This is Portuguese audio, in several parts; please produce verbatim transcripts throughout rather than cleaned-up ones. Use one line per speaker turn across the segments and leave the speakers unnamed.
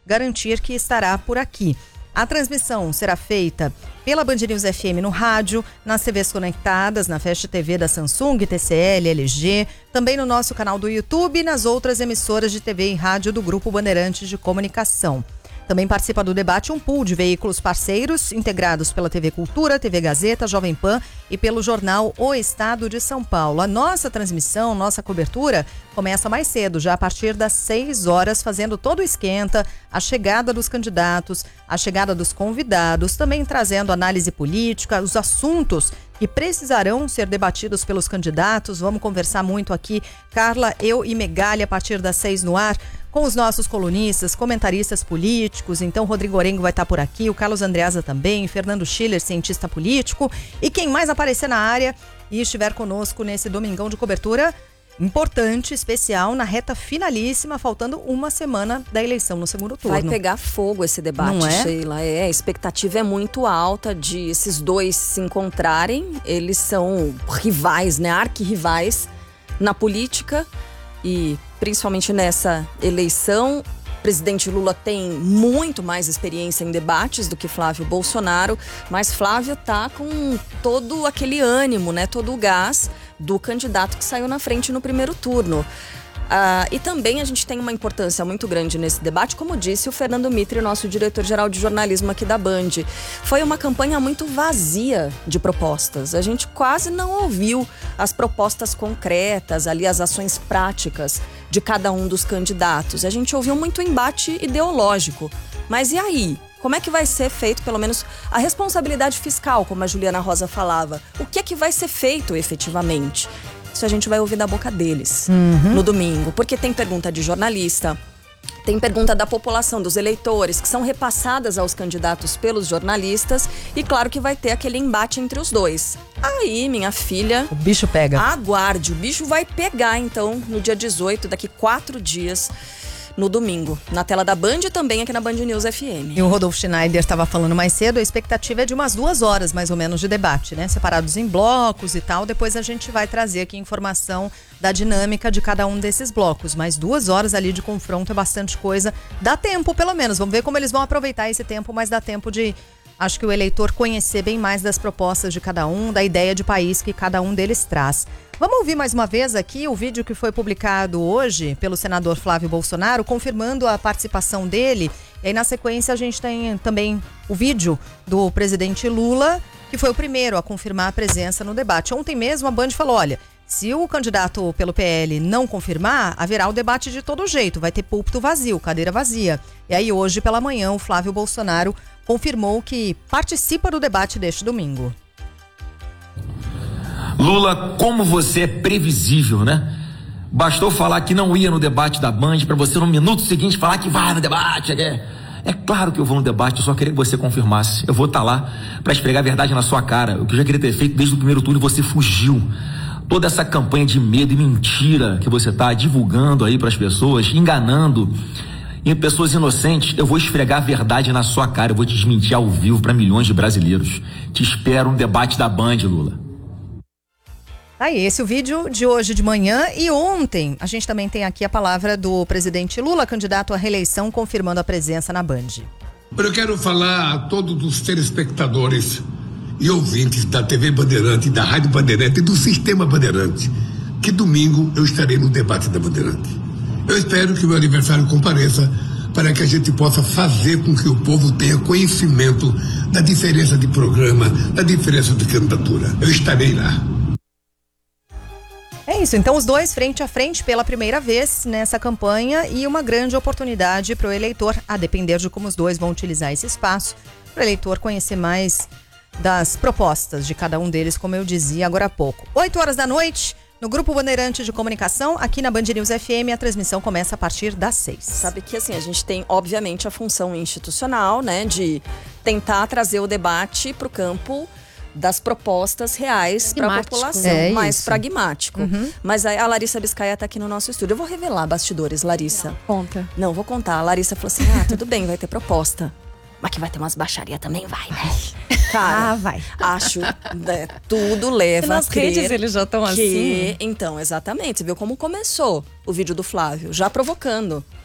garantir que estará por aqui. A transmissão será feita pela Band News F M no rádio, nas T Vs conectadas, na Fast T V da Samsung, T C L, L G, também no nosso canal do YouTube e nas outras emissoras de T V e rádio do Grupo Bandeirantes de Comunicação. Também participa do debate um pool de veículos parceiros integrados pela T V Cultura, T V Gazeta, Jovem Pan e pelo jornal O Estado de São Paulo. A nossa transmissão, nossa cobertura começa mais cedo, já a partir das seis horas, fazendo todo o esquenta, a chegada dos candidatos, a chegada dos convidados, também trazendo análise política, os assuntos que precisarão ser debatidos pelos candidatos. Vamos conversar muito aqui, Carla, eu e Megali, a partir das seis no ar, com os nossos colunistas, comentaristas políticos. Então, Rodrigo Orengo vai estar por aqui, o Carlos Andreasa também, Fernando Schiller, cientista político. E quem mais aparecer na área e estiver conosco nesse domingão de cobertura importante, especial, na reta finalíssima, faltando uma semana da eleição no segundo turno.
Vai pegar fogo esse debate,
não é?
Sheila. É, a expectativa é muito alta de esses dois se encontrarem. Eles são rivais, né? Arquirrivais na política e principalmente nessa eleição. O presidente Lula tem muito mais experiência em debates do que Flávio Bolsonaro, mas Flávio tá com todo aquele ânimo, né? Todo o gás do candidato que saiu na frente no primeiro turno. Ah, e também a gente tem uma importância muito grande nesse debate, como disse o Fernando Mitre, nosso diretor-geral de jornalismo aqui da Band. Foi uma campanha muito vazia de propostas. A gente quase não ouviu as propostas concretas, ali as ações práticas de cada um dos candidatos. A gente ouviu muito embate ideológico. Mas e aí? Como é que vai ser feito, pelo menos, a responsabilidade fiscal, como a Juliana Rosa falava? O que é que vai ser feito efetivamente? Isso a gente vai ouvir da boca deles uhum. no domingo. Porque tem pergunta de jornalista, tem pergunta da população, dos eleitores, que são repassadas aos candidatos pelos jornalistas. E claro que vai ter aquele embate entre os dois. Aí, minha filha...
O bicho pega.
Aguarde, o bicho vai pegar, então, no dia dezoito, daqui quatro dias... no domingo, na tela da Band e também aqui na Band News F M.
E o Rodolfo Schneider estava falando mais cedo, a expectativa é de umas duas horas, mais ou menos, de debate, né? Separados em blocos e tal. Depois a gente vai trazer aqui informação da dinâmica de cada um desses blocos. Mas duas horas ali de confronto é bastante coisa. Dá tempo, pelo menos. Vamos ver como eles vão aproveitar esse tempo, mas dá tempo de... acho que o eleitor conhecer bem mais das propostas de cada um, da ideia de país que cada um deles traz. Vamos ouvir mais uma vez aqui o vídeo que foi publicado hoje pelo senador Flávio Bolsonaro, confirmando a participação dele. E aí, na sequência, a gente tem também o vídeo do presidente Lula, que foi o primeiro a confirmar a presença no debate. Ontem mesmo a Band falou, olha, se o candidato pelo P L não confirmar, haverá o debate de todo jeito, vai ter púlpito vazio, cadeira vazia. E aí, hoje pela manhã, o Flávio Bolsonaro confirmou que participa do debate deste domingo.
Lula, como você é previsível, né? Bastou falar que não ia no debate da Band para você no minuto seguinte falar que vai no debate. É, é claro que eu vou no debate, eu só queria que você confirmasse. Eu vou estar lá para esfregar a verdade na sua cara. O que eu já queria ter feito desde o primeiro turno, você fugiu. Toda essa campanha de medo e mentira que você está divulgando aí para as pessoas, enganando em pessoas inocentes, eu vou esfregar a verdade na sua cara, eu vou te desmentir ao vivo para milhões de brasileiros. Te espero no debate da Band, Lula.
Aí, esse é o vídeo de hoje de manhã. E ontem, a gente também tem aqui a palavra do presidente Lula, candidato à reeleição, confirmando a presença na Band.
Eu quero falar a todos os telespectadores e ouvintes da T V Bandeirante, da Rádio Bandeirante e do Sistema Bandeirante, que domingo eu estarei no debate da Bandeirante. Eu espero que o meu aniversário compareça para que a gente possa fazer com que o povo tenha conhecimento da diferença de programa, da diferença de candidatura. Eu estarei lá.
É isso, então os dois frente a frente pela primeira vez nessa campanha e uma grande oportunidade para o eleitor, a depender de como os dois vão utilizar esse espaço, para o eleitor conhecer mais das propostas de cada um deles, como eu dizia agora há pouco. oito horas da noite, no Grupo Bandeirante de Comunicação, aqui na Band News F M, a transmissão começa a partir das seis.
Sabe que assim, a gente tem obviamente a função institucional, né, de tentar trazer o debate para o campo das propostas reais para a população,
é
mais
isso.
pragmático. Uhum. Mas a, a Larissa Biscaia está aqui no nosso estúdio. Eu vou revelar bastidores, Larissa.
Não, conta.
Não, vou contar. A Larissa falou assim, ah, tudo bem, vai ter proposta. Mas que vai ter umas baixaria também, vai, né? Cara,
ah, vai.
Acho, né, tudo leva
nas
a crer
redes eles já estão
que...
assim.
Então, exatamente. Você viu como começou o vídeo do Flávio, já provocando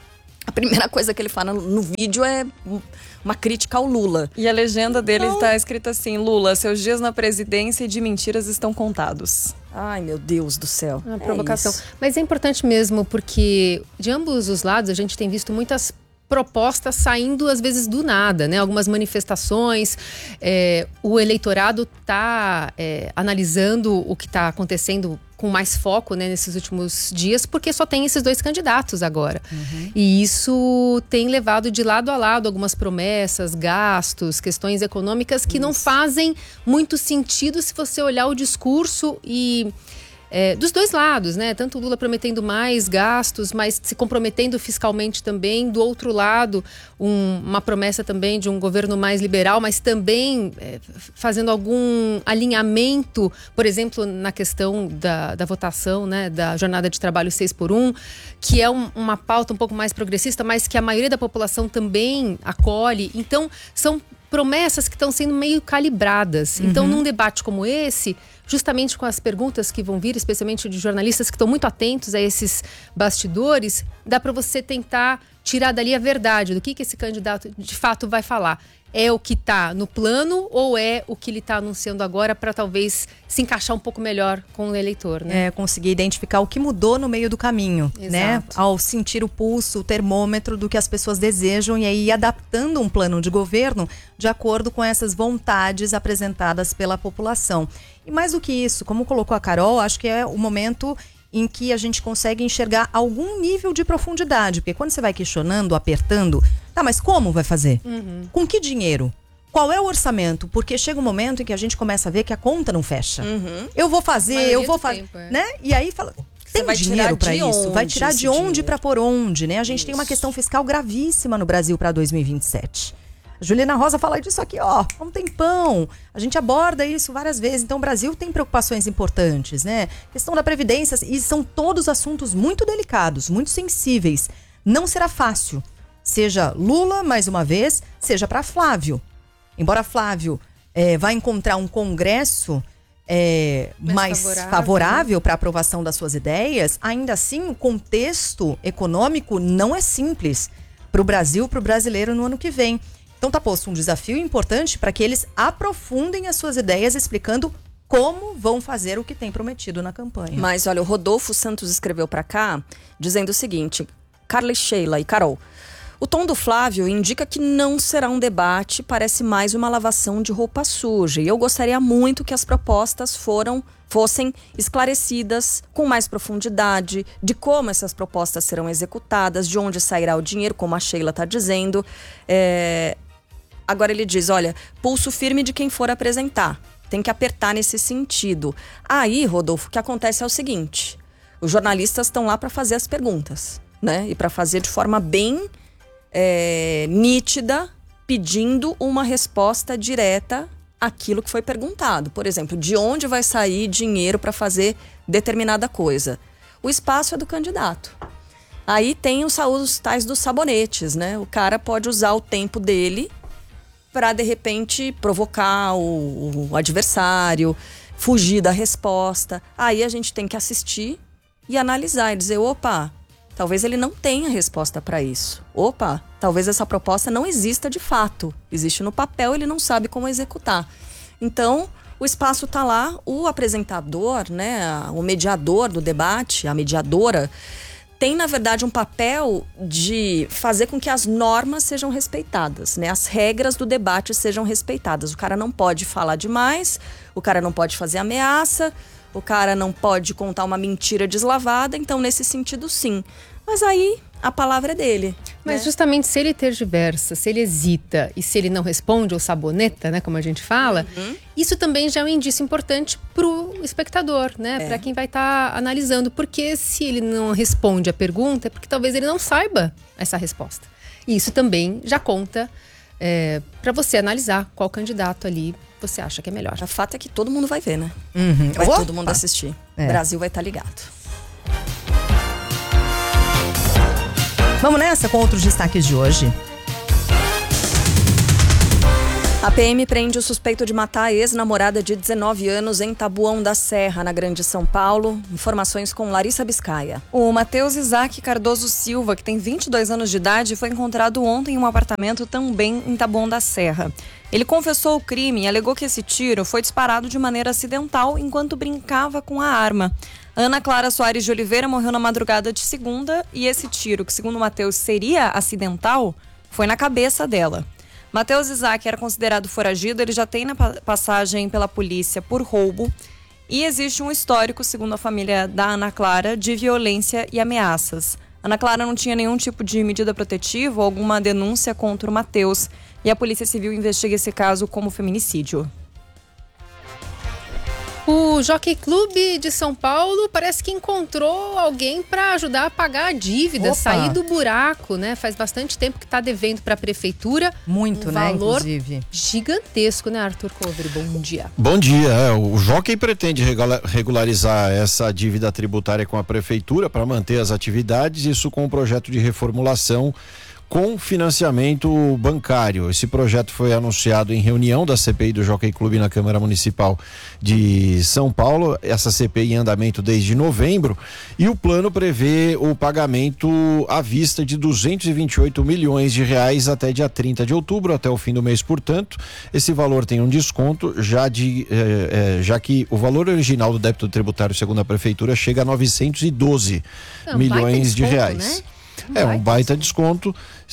A primeira coisa que ele fala no, no vídeo é uma crítica ao Lula.
E a legenda dele
Então...
está escrita assim: Lula, seus dias na presidência e de mentiras estão contados.
Ai, meu Deus do céu.
Uma provocação.
É
Mas é importante mesmo, porque de ambos os lados a gente tem visto muitas propostas saindo às vezes do nada, né? Algumas manifestações, é, o eleitorado está é, analisando o que está acontecendo com mais foco, né, nesses últimos dias, porque só tem esses dois candidatos agora. Uhum. E isso tem levado de lado a lado algumas promessas, gastos, questões econômicas que isso. não fazem muito sentido se você olhar o discurso e... É, dos dois lados, né? Tanto o Lula prometendo mais gastos, mas se comprometendo fiscalmente também. Do outro lado, um, uma promessa também de um governo mais liberal, mas também é, fazendo algum alinhamento, por exemplo, na questão da, da votação, né? Da jornada de trabalho seis por um, que é um, uma pauta um pouco mais progressista, mas que a maioria da população também acolhe. Então, são promessas que estão sendo meio calibradas. Uhum. Então, num debate como esse, justamente com as perguntas que vão vir, especialmente de jornalistas que estão muito atentos a esses bastidores, dá para você tentar tirar dali a verdade do que, que esse candidato de fato vai falar. É o que está no plano ou é o que ele está anunciando agora para talvez se encaixar um pouco melhor com o eleitor, né?
É, conseguir identificar o que mudou no meio do caminho,
Exato.
né? Ao sentir o pulso, o termômetro do que as pessoas desejam e aí ir adaptando um plano de governo de acordo com essas vontades apresentadas pela população. E mais do que isso, como colocou a Carol, acho que é o momento em que a gente consegue enxergar algum nível de profundidade. Porque quando você vai questionando, apertando, tá, mas como vai fazer? Uhum. Com que dinheiro? Qual é o orçamento? Porque chega um momento em que a gente começa a ver que a conta não fecha. Uhum. Eu vou fazer, eu vou fazer, é. né? E aí fala, tem dinheiro para isso? Vai tirar de onde para por onde, né? A gente isso. tem uma questão fiscal gravíssima no Brasil para dois mil e vinte e sete. A Juliana Rosa fala disso aqui, ó, há um tempão. A gente aborda isso várias vezes. Então, o Brasil tem preocupações importantes, né? Questão da Previdência, e são todos assuntos muito delicados, muito sensíveis. Não será fácil. Seja Lula, mais uma vez, seja para Flávio. Embora Flávio é, vá encontrar um congresso é, mais, mais favorável, favorável para a aprovação das suas ideias, ainda assim, o contexto econômico não é simples para o Brasil, para o brasileiro no ano que vem. Então tá posto um desafio importante para que eles aprofundem as suas ideias explicando como vão fazer o que tem prometido na campanha.
Mas olha, o Rodolfo Santos escreveu para cá dizendo o seguinte: Carla, Sheila e Carol, o tom do Flávio indica que não será um debate, parece mais uma lavação de roupa suja. E eu gostaria muito que as propostas foram, fossem esclarecidas com mais profundidade, de como essas propostas serão executadas, de onde sairá o dinheiro, como a Sheila está dizendo. É... Agora ele diz, olha, pulso firme de quem for apresentar. Tem que apertar nesse sentido. Aí, Rodolfo, o que acontece é o seguinte: os jornalistas estão lá para fazer as perguntas, né? E para fazer de forma bem é, nítida, pedindo uma resposta direta àquilo que foi perguntado. Por exemplo, de onde vai sair dinheiro para fazer determinada coisa? O espaço é do candidato. Aí tem os, os tais dos sabonetes, né? O cara pode usar o tempo dele para, de repente, provocar o, o adversário, fugir da resposta. Aí a gente tem que assistir e analisar e dizer, opa, talvez ele não tenha resposta para isso. Opa, talvez essa proposta não exista de fato. Existe no papel, ele não sabe como executar. Então, o espaço está lá, o apresentador, né, o mediador do debate, a mediadora, tem, na verdade, um papel de fazer com que as normas sejam respeitadas, né? As regras do debate sejam respeitadas. O cara não pode falar demais, o cara não pode fazer ameaça, o cara não pode contar uma mentira deslavada. Então, nesse sentido, sim. Mas aí, a palavra é dele.
Mas
né?
justamente se ele tergiversa, se ele hesita e se ele não responde ou saboneta, né, como a gente fala, uhum. isso também já é um indício importante pro espectador, né, é. para quem vai estar tá analisando. Porque se ele não responde a pergunta, é porque talvez ele não saiba essa resposta. E isso também já conta é, para você analisar qual candidato ali você acha que é melhor.
O fato é que todo mundo vai ver, né?
Uhum.
Vai
Opa.
todo mundo assistir. É. O Brasil vai estar tá ligado. Vamos nessa com outros destaques de hoje. A P M prende o suspeito de matar a ex-namorada de dezenove anos em Taboão da Serra, na Grande São Paulo. Informações com Larissa Biscaia.
O Matheus Isaac Cardoso Silva, que tem vinte e dois anos de idade, foi encontrado ontem em um apartamento também em Taboão da Serra. Ele confessou o crime e alegou que esse tiro foi disparado de maneira acidental enquanto brincava com a arma. Ana Clara Soares de Oliveira morreu na madrugada de segunda e esse tiro, que segundo o Matheus seria acidental, foi na cabeça dela. Matheus Isaac era considerado foragido, ele já tem na passagem pela polícia por roubo e existe um histórico, segundo a família da Ana Clara, de violência e ameaças. Ana Clara não tinha nenhum tipo de medida protetiva ou alguma denúncia contra o Matheus e a Polícia Civil investiga esse caso como feminicídio.
O Jockey Club de São Paulo parece que encontrou alguém para ajudar a pagar a dívida,
Opa.
sair do buraco, né? Faz bastante tempo que está devendo para a prefeitura.
Muito,
um
né,
valor
inclusive.
Gigantesco, né, Arthur Cover? Bom dia.
Bom dia. É, o Jockey pretende regularizar essa dívida tributária com a prefeitura para manter as atividades, isso com um projeto de reformulação com financiamento bancário. Esse projeto foi anunciado em reunião da C P I do Jockey Clube na Câmara Municipal de São Paulo. Essa C P I em andamento desde novembro e o plano prevê o pagamento à vista de duzentos e vinte e oito milhões de reais até dia trinta de outubro, até o fim do mês, portanto. Esse valor tem um desconto já, de, eh, eh, já que o valor original do débito tributário, segundo a prefeitura, chega a novecentos e doze milhões de reais. Né? É um baita desconto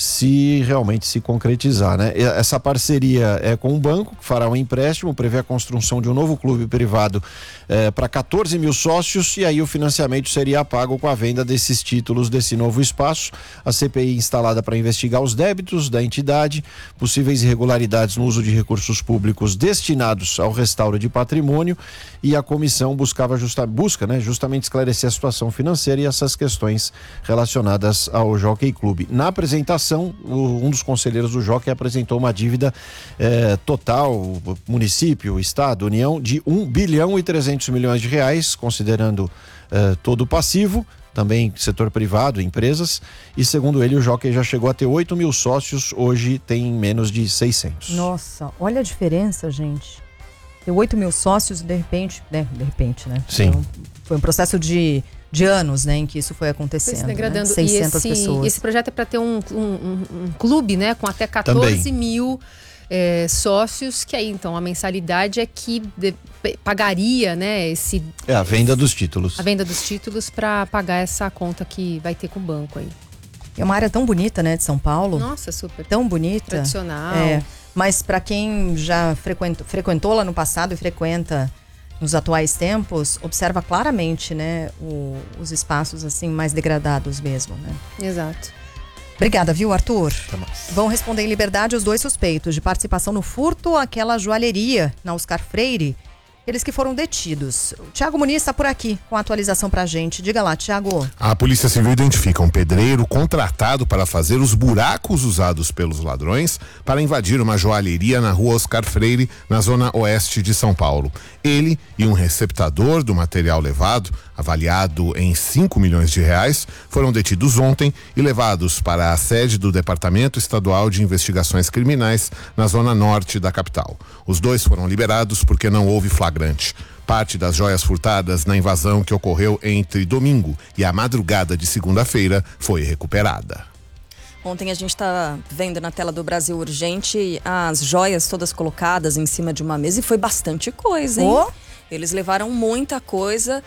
se realmente se concretizar, né? Essa parceria é com um banco que fará um empréstimo, prevê a construção de um novo clube privado é, para quatorze mil sócios e aí o financiamento seria pago com a venda desses títulos desse novo espaço. A C P I instalada para investigar os débitos da entidade, possíveis irregularidades no uso de recursos públicos destinados ao restauro de patrimônio e a comissão buscava justa, busca, né, justamente esclarecer a situação financeira e essas questões relacionadas ao Jockey Clube. Na apresentação, um dos conselheiros do Jockey apresentou uma dívida eh, total, município, estado, União, de um bilhão e trezentos milhões de reais, considerando eh, todo o passivo, também setor privado, empresas, e segundo ele o Jockey já chegou a ter oito mil sócios, hoje tem menos de seiscentos.
Nossa, olha a diferença, gente. Ter oito mil sócios de repente, né? De repente, né?
Sim.
Então, foi um processo de de anos, né, em que isso foi acontecendo. Foi se degradando. Né? seiscentas
e esse,
pessoas.
Esse projeto é para ter um, um, um, um clube, né, com até quatorze mil é, sócios, que aí então a mensalidade é que de, pagaria, né, esse...
É a venda dos títulos.
A venda dos títulos para pagar essa conta que vai ter com o banco aí.
É uma área tão bonita, né, de São Paulo.
Nossa, super.
Tão bonita.
Tradicional.
É, mas para quem já frequentou, frequentou lá no passado e frequenta nos atuais tempos, observa claramente, né, o, os espaços assim mais degradados mesmo, né?
Exato.
Obrigada, viu, Arthur? Vão responder em liberdade os dois suspeitos de participação no furto àquela joalheria na Oscar Freire, eles que foram detidos. O Thiago Muniz está por aqui com a atualização pra gente. Diga lá, Thiago.
A Polícia Civil identifica um pedreiro contratado para fazer os buracos usados pelos ladrões para invadir uma joalheria na rua Oscar Freire, na zona oeste de São Paulo. Ele e um receptador do material levado, avaliado em cinco milhões de reais, foram detidos ontem e levados para a sede do Departamento Estadual de Investigações Criminais, na zona norte da capital. Os dois foram liberados porque não houve flagrante. Parte das joias furtadas na invasão que ocorreu entre domingo e a madrugada de segunda-feira foi recuperada.
Ontem a gente está vendo na tela do Brasil Urgente as joias todas colocadas em cima de uma mesa e foi bastante coisa, hein? Oh. Eles levaram muita coisa,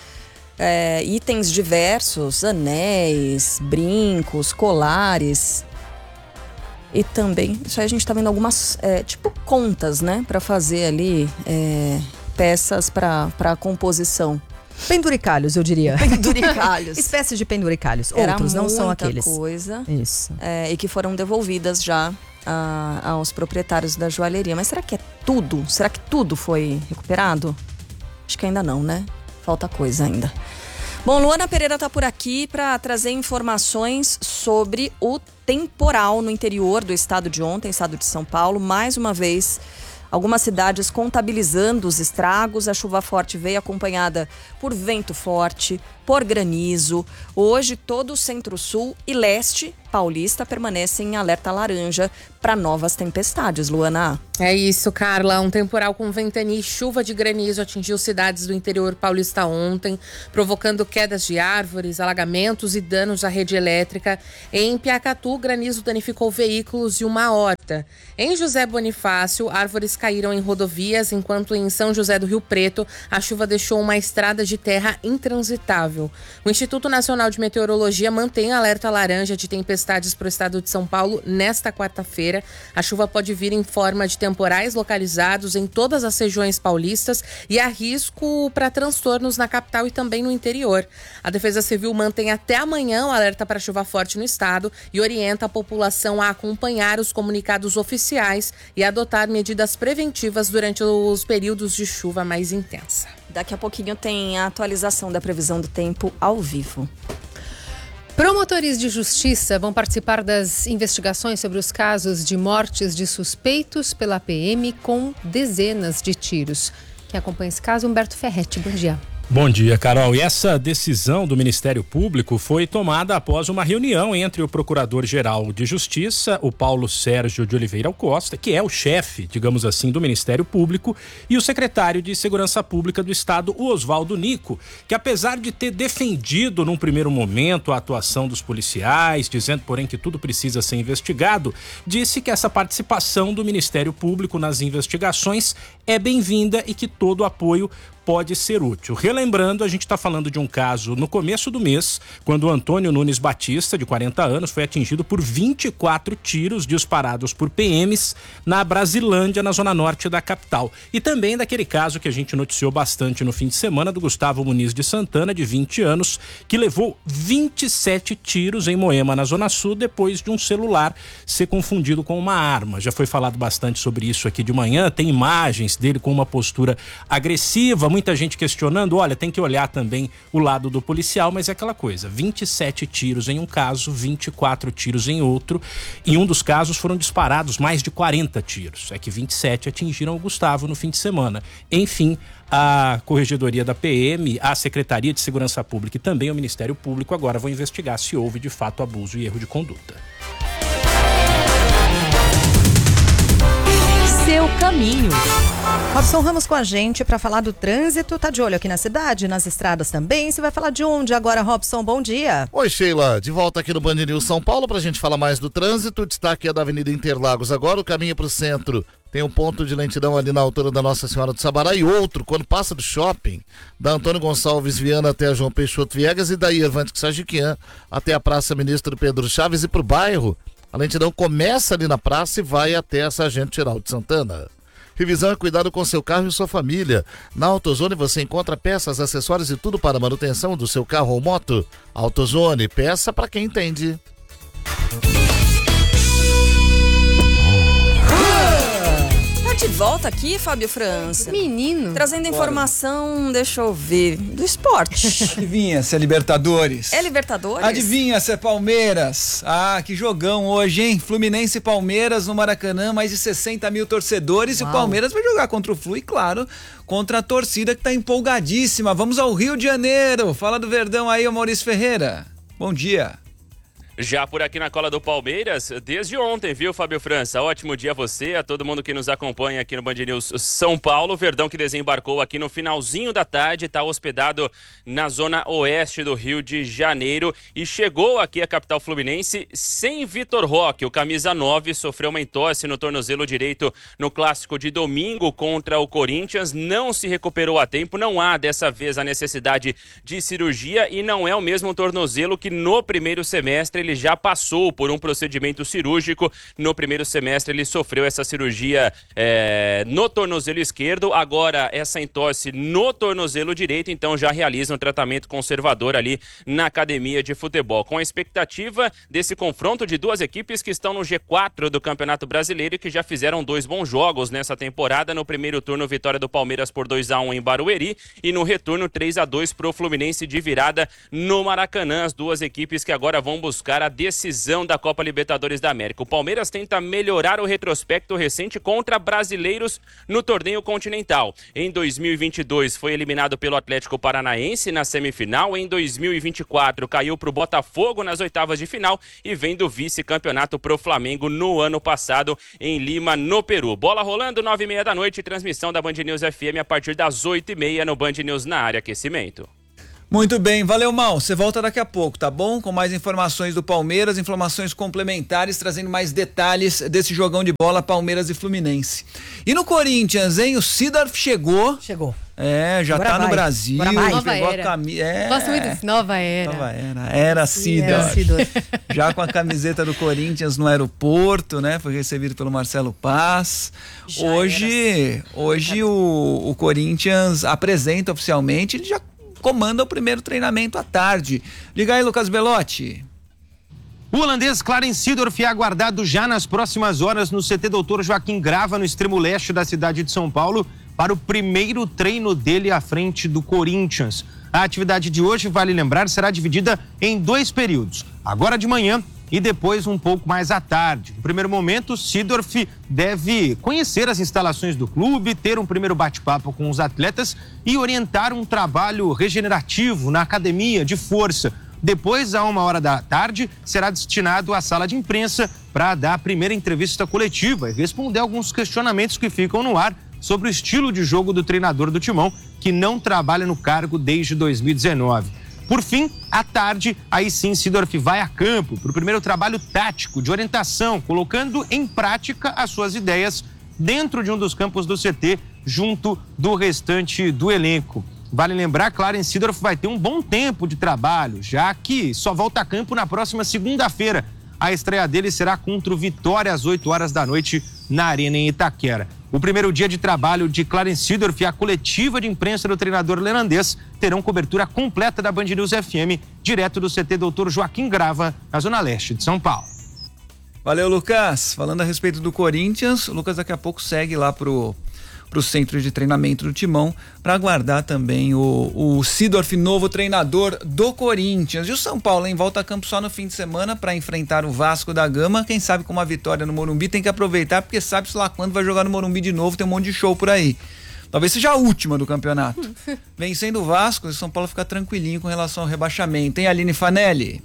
é, itens diversos, anéis, brincos, colares. E também, isso aí a gente está vendo algumas, é, tipo, contas, né? Para fazer ali é, peças para a composição.
Penduricalhos, eu diria.
Penduricalhos.
Espécies de penduricalhos.
Era
Outros, não são aqueles.
Coisa.
Isso.
É, e que foram devolvidas já a, aos proprietários da joalheria. Mas será que é tudo? Será que tudo foi recuperado? Acho que ainda não, né? Falta coisa ainda. Bom, Luana Pereira está por aqui para trazer informações sobre o temporal no interior do estado de ontem, estado de São Paulo. Mais uma vez, algumas cidades contabilizando os estragos. A chuva forte veio acompanhada por vento forte, por granizo. Hoje, todo o centro-sul e leste paulista permanecem em alerta laranja para novas tempestades, Luana.
É isso, Carla. Um temporal com ventania e chuva de granizo atingiu cidades do interior paulista ontem, provocando quedas de árvores, alagamentos e danos à rede elétrica. Em Piacatu, granizo danificou veículos e uma horta. Em José Bonifácio, árvores caíram em rodovias, enquanto em São José do Rio Preto, a chuva deixou uma estrada de terra intransitável. O Instituto Nacional de Meteorologia mantém alerta laranja de tempestades para o estado de São Paulo nesta quarta-feira. A chuva pode vir em forma de temporais localizados em todas as regiões paulistas e há risco para transtornos na capital e também no interior. A Defesa Civil mantém até amanhã o alerta para chuva forte no estado e orienta a população a acompanhar os comunicados oficiais e adotar medidas preventivas durante os períodos de chuva mais intensa.
Daqui a pouquinho tem a atualização da previsão do tempo ao vivo.
Promotores de justiça vão participar das investigações sobre os casos de mortes de suspeitos pela P M com dezenas de tiros. Quem acompanha esse caso, Humberto Ferretti. Bom dia.
Bom dia, Carol. E essa decisão do Ministério Público foi tomada após uma reunião entre o Procurador-Geral de Justiça, o Paulo Sérgio de Oliveira Costa, que é o chefe, digamos assim, do Ministério Público, e o secretário de Segurança Pública do Estado, o Oswaldo Nico, que apesar de ter defendido num primeiro momento a atuação dos policiais, dizendo, porém, que tudo precisa ser investigado, disse que essa participação do Ministério Público nas investigações é bem-vinda e que todo o apoio pode ser útil. Relembrando, a gente está falando de um caso no começo do mês, quando o Antônio Nunes Batista, de quarenta anos, foi atingido por vinte e quatro tiros disparados por P Ms na Brasilândia, na zona norte da capital. E também daquele caso que a gente noticiou bastante no fim de semana, do Gustavo Muniz de Santana, de vinte anos, que levou vinte e sete tiros em Moema, na zona sul, depois de um celular ser confundido com uma arma. Já foi falado bastante sobre isso aqui de manhã, tem imagens dele com uma postura agressiva, muita gente questionando, olha, tem que olhar também o lado do policial, mas é aquela coisa, vinte e sete tiros em um caso, vinte e quatro tiros em outro. Em um dos casos foram disparados mais de quarenta tiros. É que vinte e sete atingiram o Gustavo no fim de semana. Enfim, a Corregedoria da P M, a Secretaria de Segurança Pública e também o Ministério Público agora vão investigar se houve de fato abuso e erro de conduta.
Seu caminho. Robson Ramos com a gente para falar do trânsito. Tá de olho aqui na cidade, nas estradas também. Você vai falar de onde agora, Robson? Bom dia.
Oi, Sheila. De volta aqui no Band News São Paulo pra gente falar mais do trânsito. O destaque é da Avenida Interlagos agora, o caminho pro centro. Tem um ponto de lentidão ali na altura da Nossa Senhora do Sabará e outro, quando passa do shopping, da Antônio Gonçalves Viana até a João Peixoto Viegas e da Irvantes Sajiquian até a Praça Ministro Pedro Chaves e pro bairro. A lentidão começa ali na praça e vai até a Sargento Geraldo Santana. Revisão e cuidado com seu carro e sua família. Na AutoZone você encontra peças, acessórios e tudo para a manutenção do seu carro ou moto. AutoZone, peça para quem entende.
De volta aqui, Fábio França.
Menino.
Trazendo informação, deixa eu ver, do esporte.
Adivinha se é Libertadores?
É Libertadores?
Adivinha se é Palmeiras? Ah, que jogão hoje, hein? Fluminense e Palmeiras no Maracanã, mais de sessenta mil torcedores. Uau. E o Palmeiras vai jogar contra o Flu e, claro, contra a torcida que tá empolgadíssima. Vamos ao Rio de Janeiro. Fala do Verdão aí, o Maurício Ferreira. Bom dia.
Já por aqui na cola do Palmeiras, desde ontem, viu, Fábio França? Ótimo dia a você, a todo mundo que nos acompanha aqui no Band News São Paulo. Verdão que desembarcou aqui no finalzinho da tarde, está hospedado na zona oeste do Rio de Janeiro e chegou aqui à capital fluminense sem Vitor Roque. O camisa nove sofreu uma entorse no tornozelo direito no clássico de domingo contra o Corinthians. Não se recuperou a tempo, não há dessa vez a necessidade de cirurgia e não é o mesmo tornozelo que no primeiro semestre ele já passou por um procedimento cirúrgico. No primeiro semestre ele sofreu essa cirurgia é, no tornozelo esquerdo, agora essa entorse no tornozelo direito, então já realiza um tratamento conservador ali na academia de futebol, com a expectativa desse confronto de duas equipes que estão no G quatro do Campeonato Brasileiro e que já fizeram dois bons jogos nessa temporada. No primeiro turno, vitória do Palmeiras por dois a um em Barueri e no retorno três a dois pro Fluminense de virada no Maracanã. As duas equipes que agora vão buscar disputar a decisão da Copa Libertadores da América. O Palmeiras tenta melhorar o retrospecto recente contra brasileiros no torneio continental. Em dois mil e vinte e dois foi eliminado pelo Atlético Paranaense na semifinal. Em dois mil e vinte e quatro caiu para o Botafogo nas oitavas de final e vem do vice-campeonato pro Flamengo no ano passado em Lima, no Peru. Bola rolando, nove e meia da noite, transmissão da Band News F M a partir das oito e meia no Band News na área aquecimento.
Muito bem, valeu, Mal. Você volta daqui a pouco, tá bom? Com mais informações do Palmeiras, informações complementares, trazendo mais detalhes desse jogão de bola Palmeiras e Fluminense. E no Corinthians, hein? O Sidorf chegou.
Chegou.
É, já
Agora
tá
vai.
no Brasil.
Nova
pegou
era.
a camisa. É.
Gosto muito disso. Nova era.
Nova era. Era Sidorf. Já com a camiseta do Corinthians no aeroporto, né? Foi recebido pelo Marcelo Paz. Já hoje, hoje o, o Corinthians apresenta oficialmente, ele já comanda o primeiro treinamento à tarde. Liga aí, Lucas Belotti.
O holandês Clarence Seedorf é aguardado já nas próximas horas no C T doutor Joaquim Grava, no extremo leste da cidade de São Paulo, para o primeiro treino dele à frente do Corinthians. A atividade de hoje, vale lembrar, será dividida em dois períodos. Agora de manhã e depois um pouco mais à tarde. No primeiro momento, Seedorf deve conhecer as instalações do clube, ter um primeiro bate-papo com os atletas e orientar um trabalho regenerativo na academia de força. Depois, a uma hora da tarde, será destinado à sala de imprensa para dar a primeira entrevista coletiva e responder alguns questionamentos que ficam no ar sobre o estilo de jogo do treinador do Timão, que não trabalha no cargo desde dois mil e dezenove. Por fim, à tarde, aí sim Seedorf vai a campo para o primeiro trabalho tático de orientação, colocando em prática as suas ideias dentro de um dos campos do C T, junto do restante do elenco. Vale lembrar, Clarence Seedorf vai ter um bom tempo de trabalho, já que só volta a campo na próxima segunda-feira. A estreia dele será contra o Vitória às oito horas da noite na Arena em Itaquera. O primeiro dia de trabalho de Clarence Seedorf e a coletiva de imprensa do treinador neerlandês terão cobertura completa da Band News F M, direto do C T doutor Joaquim Grava, na Zona Leste de São Paulo.
Valeu, Lucas. Falando a respeito do Corinthians, o Lucas daqui a pouco segue lá pro, pro centro de treinamento do Timão para aguardar também o, o Seedorf, novo treinador do Corinthians. E o São Paulo, hein? Volta a campo só no fim de semana para enfrentar o Vasco da Gama. Quem sabe com uma vitória no Morumbi tem que aproveitar, porque sabe-se lá quando vai jogar no Morumbi de novo, tem um monte de show por aí. Talvez seja a última do campeonato. Vencendo o Vasco, o São Paulo fica tranquilinho com relação ao rebaixamento. Hein, Aline Fanelli?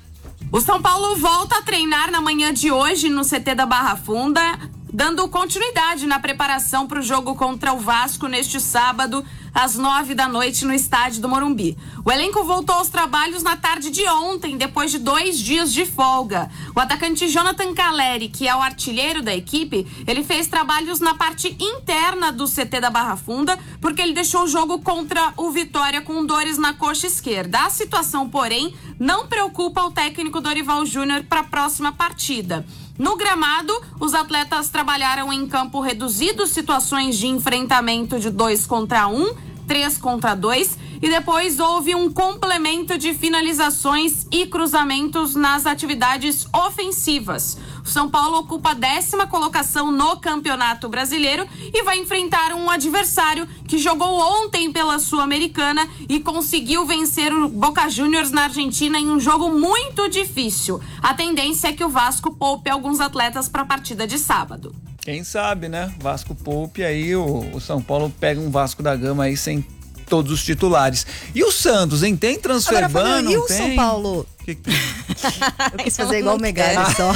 O São Paulo volta a treinar na manhã de hoje no C T da Barra Funda, dando continuidade na preparação para o jogo contra o Vasco neste sábado, às nove da noite, no estádio do Morumbi. O elenco voltou aos trabalhos na tarde de ontem, depois de dois dias de folga. O atacante Jonathan Caleri, que é o artilheiro da equipe, ele fez trabalhos na parte interna do C T da Barra Funda, porque ele deixou o jogo contra o Vitória com dores na coxa esquerda. A situação, porém, não preocupa o técnico Dorival Júnior para a próxima partida. No gramado, os atletas trabalharam em campo reduzido, situações de enfrentamento de dois contra um, três contra dois, e depois houve um complemento de finalizações e cruzamentos nas atividades ofensivas. O São Paulo ocupa a décima colocação no Campeonato Brasileiro e vai enfrentar um adversário que jogou ontem pela Sul-Americana e conseguiu vencer o Boca Juniors na Argentina em um jogo muito difícil. A tendência é que o Vasco poupe alguns atletas para a partida de sábado.
Quem sabe, né? Vasco poupe, aí o, o São Paulo pega um Vasco da Gama aí sem todos os titulares. E o Santos, hein? Tem transfer ban, não
e o
tem?
São Paulo?
Que que...
Eu quis fazer igual o Megali só.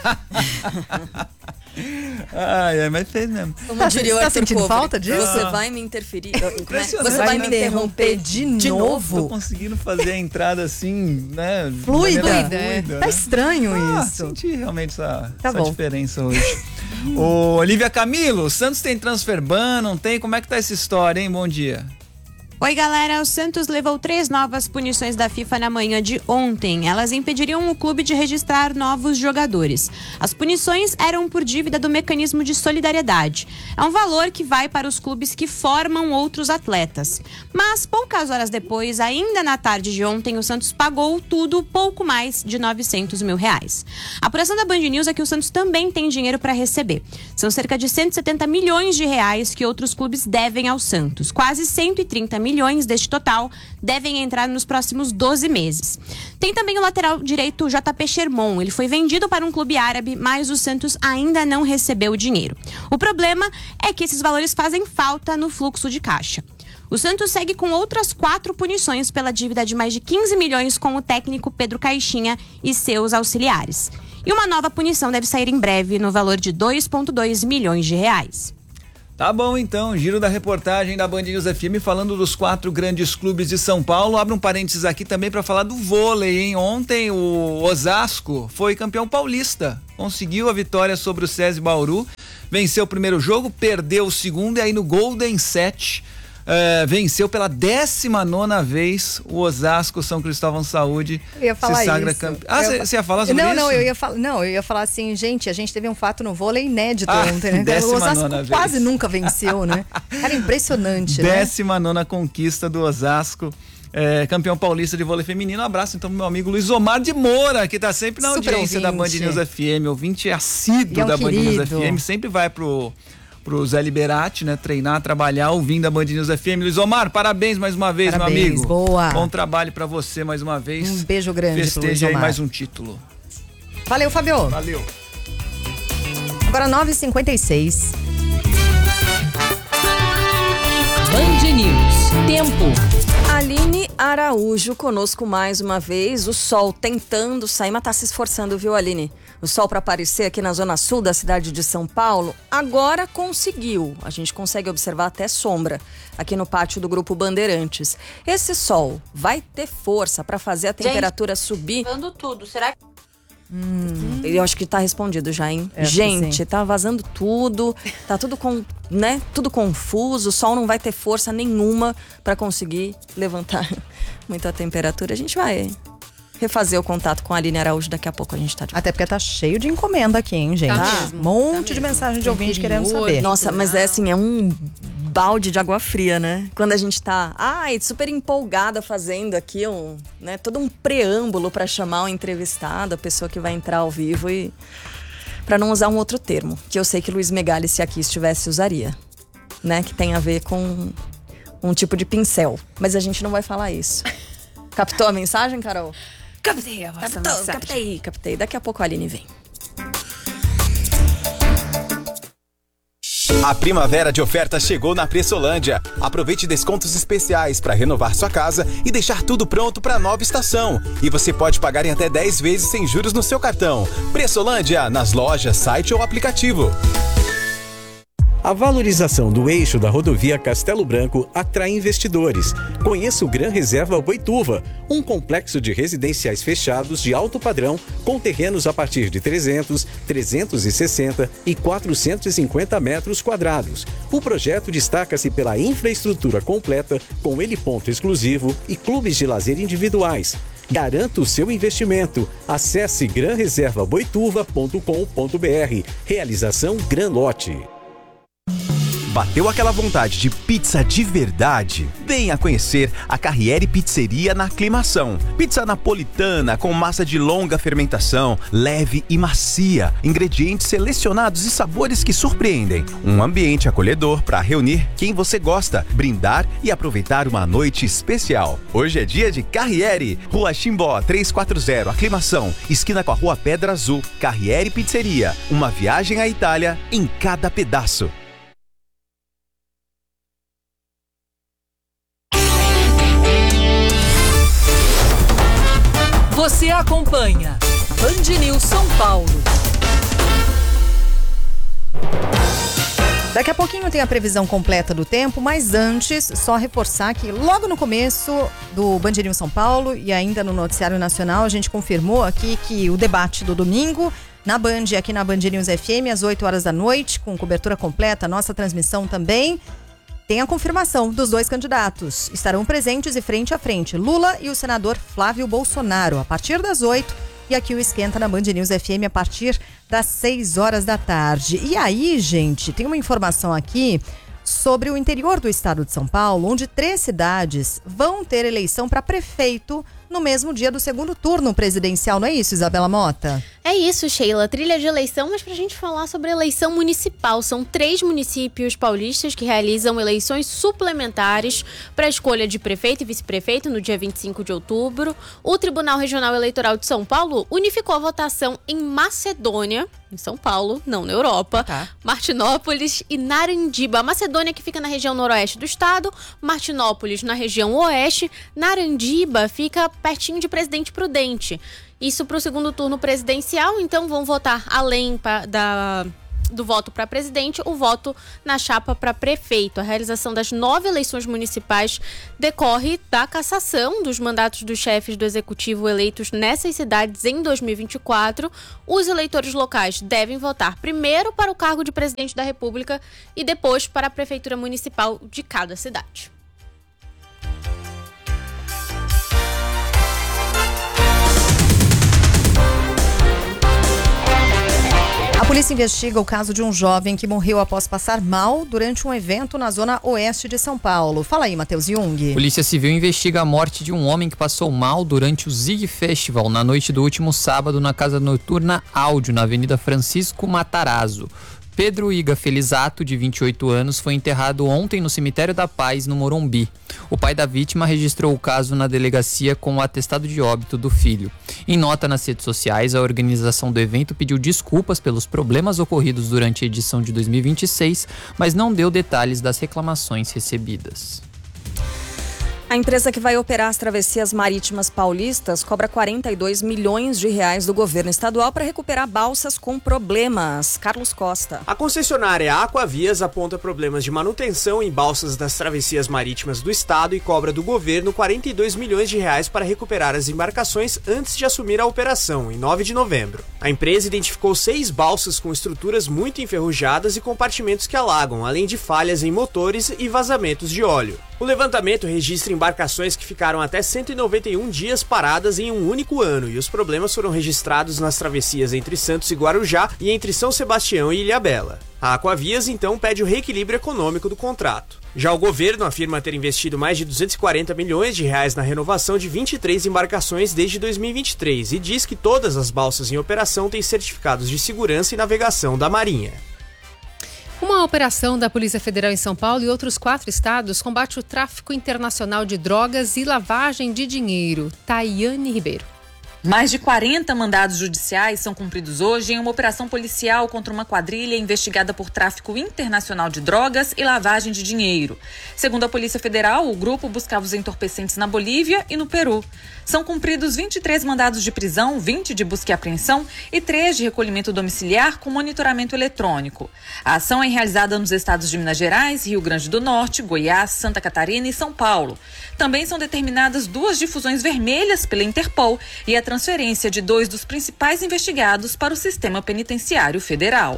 Ai, é, mas fez mesmo.
Como tá, diria o
tá
Arthur
sentindo
Cover,
falta disso?
Você vai me interferir. Você
vai,
vai me
interromper
interromper
de,
de
novo?
Tô conseguindo fazer a entrada assim, né?
Fluida.
Fluida,
É.
né?
Tá estranho
ah,
isso.
Senti realmente essa,
Tá
essa
bom.
diferença hoje. Ô, Olivia Camilo, o Santos tem transfer ban, não tem? Como é que tá essa história, hein? Bom dia.
Oi, galera. O Santos levou três novas punições da FIFA na manhã de ontem. Elas impediriam o clube de registrar novos jogadores. As punições eram por dívida do mecanismo de solidariedade. É um valor que vai para os clubes que formam outros atletas. Mas, poucas horas depois, ainda na tarde de ontem, o Santos pagou tudo pouco mais de novecentos mil reais. A apuração da Band News é que o Santos também tem dinheiro para receber. São cerca de cento e setenta milhões de reais que outros clubes devem ao Santos. Quase cento e trinta milhões deste total devem entrar nos próximos doze meses. Tem também o lateral direito J P Sherman. Ele foi vendido para um clube árabe, mas o Santos ainda não recebeu o dinheiro. O problema é que esses valores fazem falta no fluxo de caixa. O Santos segue com outras quatro punições pela dívida de mais de quinze milhões com o técnico Pedro Caixinha e seus auxiliares. E uma nova punição deve sair em breve no valor de dois vírgula dois milhões de reais.
Tá bom, então, giro da reportagem da Band News F M falando dos quatro grandes clubes de São Paulo. Abre um parênteses aqui também para falar do vôlei, hein? Ontem o Osasco foi campeão paulista, conseguiu a vitória sobre o SESI Bauru, venceu o primeiro jogo, perdeu o segundo e aí no Golden Set Uh, venceu pela décima nona vez o Osasco São Cristóvão Saúde.
Eu ia falar
se sagra
isso.
campe... Ah, você ia falar sobre
não,
isso?
Não, eu ia falar, não, eu ia falar assim, gente, a gente teve um fato no vôlei inédito
ah,
ontem, né? O Osasco quase
vez.
nunca venceu, né? Cara, impressionante,
décima
né?
nona conquista do Osasco. É, campeão paulista de vôlei feminino. Um abraço então pro meu amigo Luiz Omar de Moura, que tá sempre na
Super
audiência
ouvinte.
da Band News F M, ouvinte assíduo
é um
da Band News
querido.
F M, sempre vai pro pro Zé Liberati, né, treinar, trabalhar, ouvindo a Band News F M. Luiz Omar, parabéns mais uma vez,
parabéns,
meu amigo.
Boa.
Bom trabalho pra você mais uma vez.
Um beijo grande pro Luiz
Festeja aí
Omar.
mais um título.
Valeu, Fabio.
Valeu.
Agora nove e cinquenta e seis.
Band News. Tempo. Aline Araújo conosco mais uma vez. O sol tentando sair, mas tá se esforçando, viu, Aline? O sol para aparecer aqui na zona sul da cidade de São Paulo, agora conseguiu. A gente consegue observar até sombra aqui no pátio do Grupo Bandeirantes. Esse sol vai ter força para fazer a temperatura gente, subir?
Vazando tudo, será que...
Hum, eu acho que tá respondido já, hein?
É,
gente,
sim.
tá vazando tudo, tá tudo com, né? Tudo confuso, o sol não vai ter força nenhuma para conseguir levantar muito a temperatura. A gente vai refazer o contato com a Aline Araújo daqui a pouco, a gente tá de...
Até porque tá cheio de encomenda aqui, hein, gente?
Tá
mesmo, um monte tá de mensagem de ouvinte querendo saber.
Nossa, mas é assim, é um balde de água fria, né? Quando a gente tá, ai, super empolgada fazendo aqui um, né, todo um preâmbulo para chamar o entrevistado, a pessoa que vai entrar ao vivo e para não usar um outro termo, que eu sei que Luiz Megali, se aqui estivesse, usaria, né, que tem a ver com um tipo de pincel, mas a gente não vai falar isso. Captou a mensagem, Carol?
Captei a vossa
Captou,
mensagem.
captei, captei. Daqui a pouco a Aline vem.
A primavera de ofertas chegou na Pressolândia. Aproveite descontos especiais para renovar sua casa e deixar tudo pronto para a nova estação. E você pode pagar em até dez vezes sem juros no seu cartão. Pressolândia, nas lojas, site ou aplicativo.
A valorização do eixo da rodovia Castelo Branco atrai investidores. Conheça o Gran Reserva Boituva, um complexo de residenciais fechados de alto padrão com terrenos a partir de trezentos, trezentos e sessenta e quatrocentos e cinquenta metros quadrados. O projeto destaca-se pela infraestrutura completa, com heliponto exclusivo e clubes de lazer individuais. Garanta o seu investimento. Acesse gran reserva boituva ponto com ponto br. Realização Gran Lote.
Bateu aquela vontade de pizza de verdade? Venha conhecer a Carriere Pizzeria na Aclimação. Pizza napolitana com massa de longa fermentação, leve e macia, ingredientes selecionados e sabores que surpreendem. Um ambiente acolhedor para reunir quem você gosta, brindar e aproveitar uma noite especial. Hoje é dia de Carriere, Rua Chimbó trezentos e quarenta, Aclimação, esquina com a Rua Pedra Azul. Carriere Pizzeria, uma viagem à Itália em cada pedaço.
Você acompanha Band News São Paulo.
Daqui a pouquinho tem a previsão completa do tempo, mas antes, só reforçar que logo no começo do Band News São Paulo e ainda no Noticiário Nacional, a gente confirmou aqui que o debate do domingo na Band, aqui na Band News F M, às oito horas da noite, com cobertura completa, nossa transmissão também, tem a confirmação dos dois candidatos. Estarão presentes e frente a frente, Lula e o senador Flávio Bolsonaro, a partir das oito. E aqui o Esquenta na Band News F M a partir das seis horas da tarde. E aí, gente, tem uma informação aqui sobre o interior do estado de São Paulo, onde três cidades vão ter eleição para prefeito no mesmo dia do segundo turno presidencial. Não é isso, Isabela Mota?
É isso, Sheila. Trilha de eleição, mas pra gente falar sobre eleição municipal. São três municípios paulistas que realizam eleições suplementares para a escolha de prefeito e vice-prefeito no dia vinte e cinco de outubro. O Tribunal Regional Eleitoral de São Paulo unificou a votação em Macedônia, em São Paulo, não na Europa, tá. Martinópolis e Narandiba. A Macedônia, que fica na região noroeste do estado, Martinópolis na região oeste, Narandiba fica pertinho de Presidente Prudente. Isso para o segundo turno presidencial, então vão votar além pra, da, do voto para presidente, o voto na chapa para prefeito. A realização das nove eleições municipais decorre da cassação dos mandatos dos chefes do executivo eleitos nessas cidades em dois mil e vinte e quatro. Os eleitores locais devem votar primeiro para o cargo de presidente da República e depois para a prefeitura municipal de cada cidade.
A polícia investiga o caso de um jovem que morreu após passar mal durante um evento na zona oeste de São Paulo. Fala aí, Matheus Jung.
Polícia Civil investiga a morte de um homem que passou mal durante o Zig Festival na noite do último sábado na casa noturna Áudio, na Avenida Francisco Matarazzo. Pedro Iga Felizato, de vinte e oito anos, foi enterrado ontem no Cemitério da Paz, no Morumbi. O pai da vítima registrou o caso na delegacia com o atestado de óbito do filho. Em nota nas redes sociais, a organização do evento pediu desculpas pelos problemas ocorridos durante a edição de dois mil e vinte e seis, mas não deu detalhes das reclamações recebidas.
A empresa que vai operar as travessias marítimas paulistas cobra quarenta e dois milhões de reais do governo estadual para recuperar balsas com problemas. Carlos Costa.
A concessionária Aquavias aponta problemas de manutenção em balsas das travessias marítimas do estado e cobra do governo quarenta e dois milhões de reais para recuperar as embarcações antes de assumir a operação, em nove de novembro. A empresa identificou seis balsas com estruturas muito enferrujadas e compartimentos que alagam, além de falhas em motores e vazamentos de óleo. O levantamento registra embarcações que ficaram até cento e noventa e um dias paradas em um único ano, e os problemas foram registrados nas travessias entre Santos e Guarujá e entre São Sebastião e Ilhabela. A Aquavias, então, pede o reequilíbrio econômico do contrato. Já o governo afirma ter investido mais de duzentos e quarenta milhões de reais na renovação de vinte e três embarcações desde dois mil e vinte e três e diz que todas as balsas em operação têm certificados de segurança e navegação da Marinha.
Uma operação da Polícia Federal em São Paulo e outros quatro estados combate o tráfico internacional de drogas e lavagem de dinheiro. Tayane Ribeiro.
Mais de quarenta mandados judiciais são cumpridos hoje em uma operação policial contra uma quadrilha investigada por tráfico internacional de drogas e lavagem de dinheiro. Segundo a Polícia Federal, o grupo buscava os entorpecentes na Bolívia e no Peru. São cumpridos vinte e três mandados de prisão, vinte de busca e apreensão e três de recolhimento domiciliar com monitoramento eletrônico. A ação é realizada nos estados de Minas Gerais, Rio Grande do Norte, Goiás, Santa Catarina e São Paulo. Também são determinadas duas difusões vermelhas pela Interpol e a transferência de dois dos principais investigados para o sistema penitenciário federal.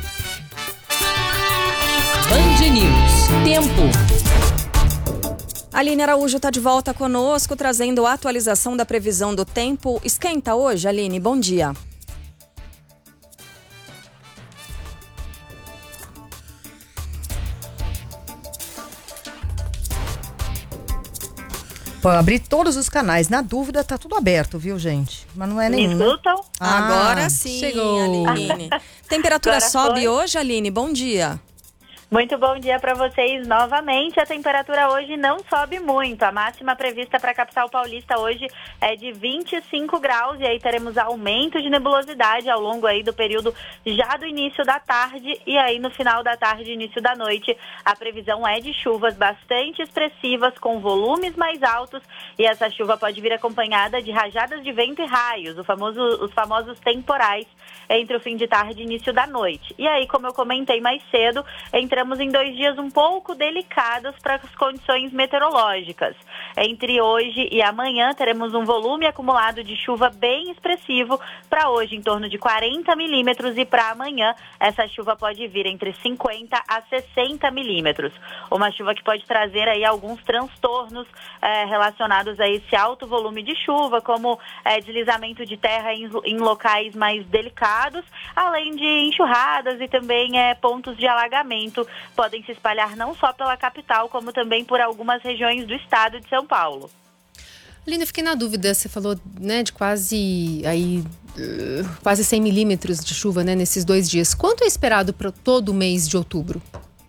Band News. Tempo.
Aline Araújo está de volta conosco, trazendo a atualização da previsão do tempo. Esquenta hoje, Aline, bom dia.
Pode abrir todos os canais. Na dúvida, tá tudo aberto, viu, gente? Mas não é nenhum.
Me escutam?
Ah, Agora sim,
chegou.
Aline. Temperatura
Agora
sobe
foi.
hoje, Aline? Bom dia.
Muito bom dia para vocês novamente. A temperatura hoje não sobe muito. A máxima prevista para a capital paulista hoje é de vinte e cinco graus e aí teremos aumento de nebulosidade ao longo aí do período já do início da tarde e aí no final da tarde, início da noite, a previsão é de chuvas bastante expressivas com volumes mais altos e essa chuva pode vir acompanhada de rajadas de vento e raios, o famoso, os famosos temporais entre o fim de tarde e início da noite. E aí, como eu comentei mais cedo, entramos em dois dias um pouco delicados para as condições meteorológicas. Entre hoje e amanhã, teremos um volume acumulado de chuva bem expressivo. Para hoje, em torno de quarenta milímetros, e para amanhã, essa chuva pode vir entre cinquenta a sessenta milímetros. Uma chuva que pode trazer aí alguns transtornos eh, relacionados a esse alto volume de chuva, como eh, deslizamento de terra em, em locais mais delicados, além de enxurradas e também é, pontos de alagamento podem se espalhar não só pela capital, como também por algumas regiões do estado de São Paulo.
Aline, eu fiquei na dúvida, você falou, né, de quase aí uh, quase cem milímetros de chuva, né, nesses dois dias. Quanto é esperado para todo o mês de outubro?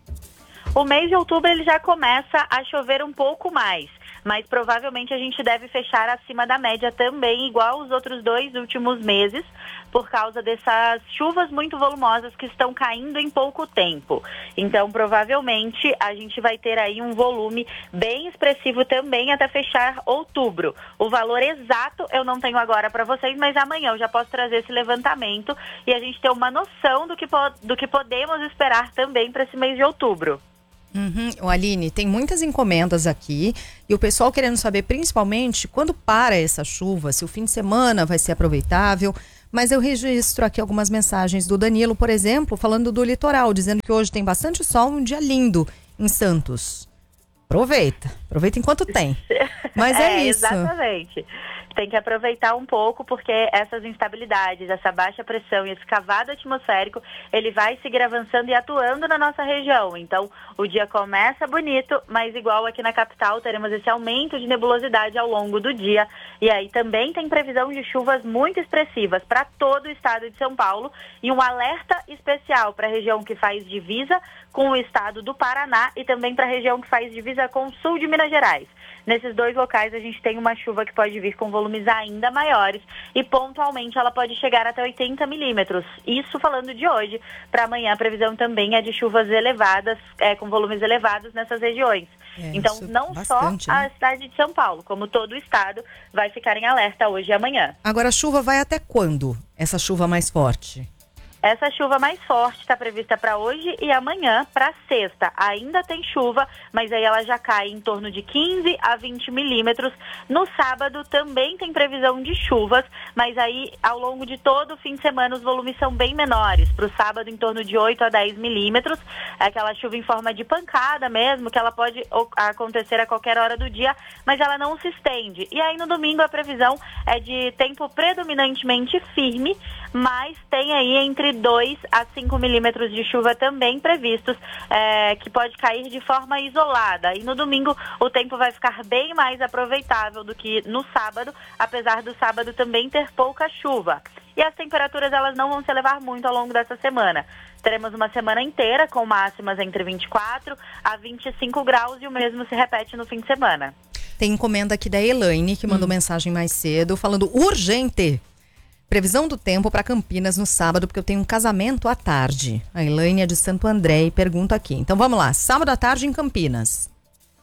O mês de outubro ele já começa a chover um pouco mais, mas provavelmente a gente deve fechar acima da média também, igual os outros dois últimos meses, por causa dessas chuvas muito volumosas que estão caindo em pouco tempo. Então, provavelmente, a gente vai ter aí um volume bem expressivo também até fechar outubro. O valor exato eu não tenho agora para vocês, mas amanhã eu já posso trazer esse levantamento e a gente ter uma noção do que, po- do que podemos esperar também para esse mês de outubro.
Uhum. Aline, tem muitas encomendas aqui e o pessoal querendo saber principalmente quando para essa chuva, se o fim de semana vai ser aproveitável, mas eu registro aqui algumas mensagens do Danilo, por exemplo, falando do litoral, dizendo que hoje tem bastante sol, um dia lindo em Santos. Aproveita, aproveita enquanto tem. Mas é, é isso.
Exatamente. Tem que aproveitar um pouco, porque essas instabilidades, essa baixa pressão e esse cavado atmosférico, ele vai seguir avançando e atuando na nossa região. Então, o dia começa bonito, mas igual aqui na capital, teremos esse aumento de nebulosidade ao longo do dia. E aí também tem previsão de chuvas muito expressivas para todo o estado de São Paulo e um alerta especial para a região que faz divisa com o estado do Paraná e também para a região que faz divisa com o sul de Minas Gerais. Nesses dois locais a gente tem uma chuva que pode vir com volumes ainda maiores e pontualmente ela pode chegar até oitenta milímetros. Isso falando de hoje. Para amanhã a previsão também é de chuvas elevadas, é, com volumes elevados nessas regiões. É, então não bastante, só a né? cidade de São Paulo, como todo o estado vai ficar em alerta hoje e amanhã.
Agora a chuva vai até quando? Essa chuva mais forte?
Essa chuva mais forte está prevista para hoje e amanhã, para sexta. Ainda tem chuva, mas aí ela já cai em torno de quinze a vinte milímetros. No sábado também tem previsão de chuvas, mas aí ao longo de todo o fim de semana os volumes são bem menores. Para o sábado em torno de oito a dez milímetros, aquela chuva em forma de pancada mesmo, que ela pode acontecer a qualquer hora do dia, mas ela não se estende. E aí no domingo a previsão é de tempo predominantemente firme, mas tem aí entre dois a cinco milímetros de chuva também previstos, é, que pode cair de forma isolada. E no domingo o tempo vai ficar bem mais aproveitável do que no sábado, apesar do sábado também ter pouca chuva. E as temperaturas elas não vão se elevar muito ao longo dessa semana. Teremos uma semana inteira com máximas entre vinte e quatro a vinte e cinco graus e o mesmo se repete no fim de semana.
Tem encomenda aqui da Elaine, que mandou hum. mensagem mais cedo, falando urgente. Previsão do tempo para Campinas no sábado, porque eu tenho um casamento à tarde. A Elaine é de Santo André e pergunta aqui. Então vamos lá, sábado à tarde em Campinas.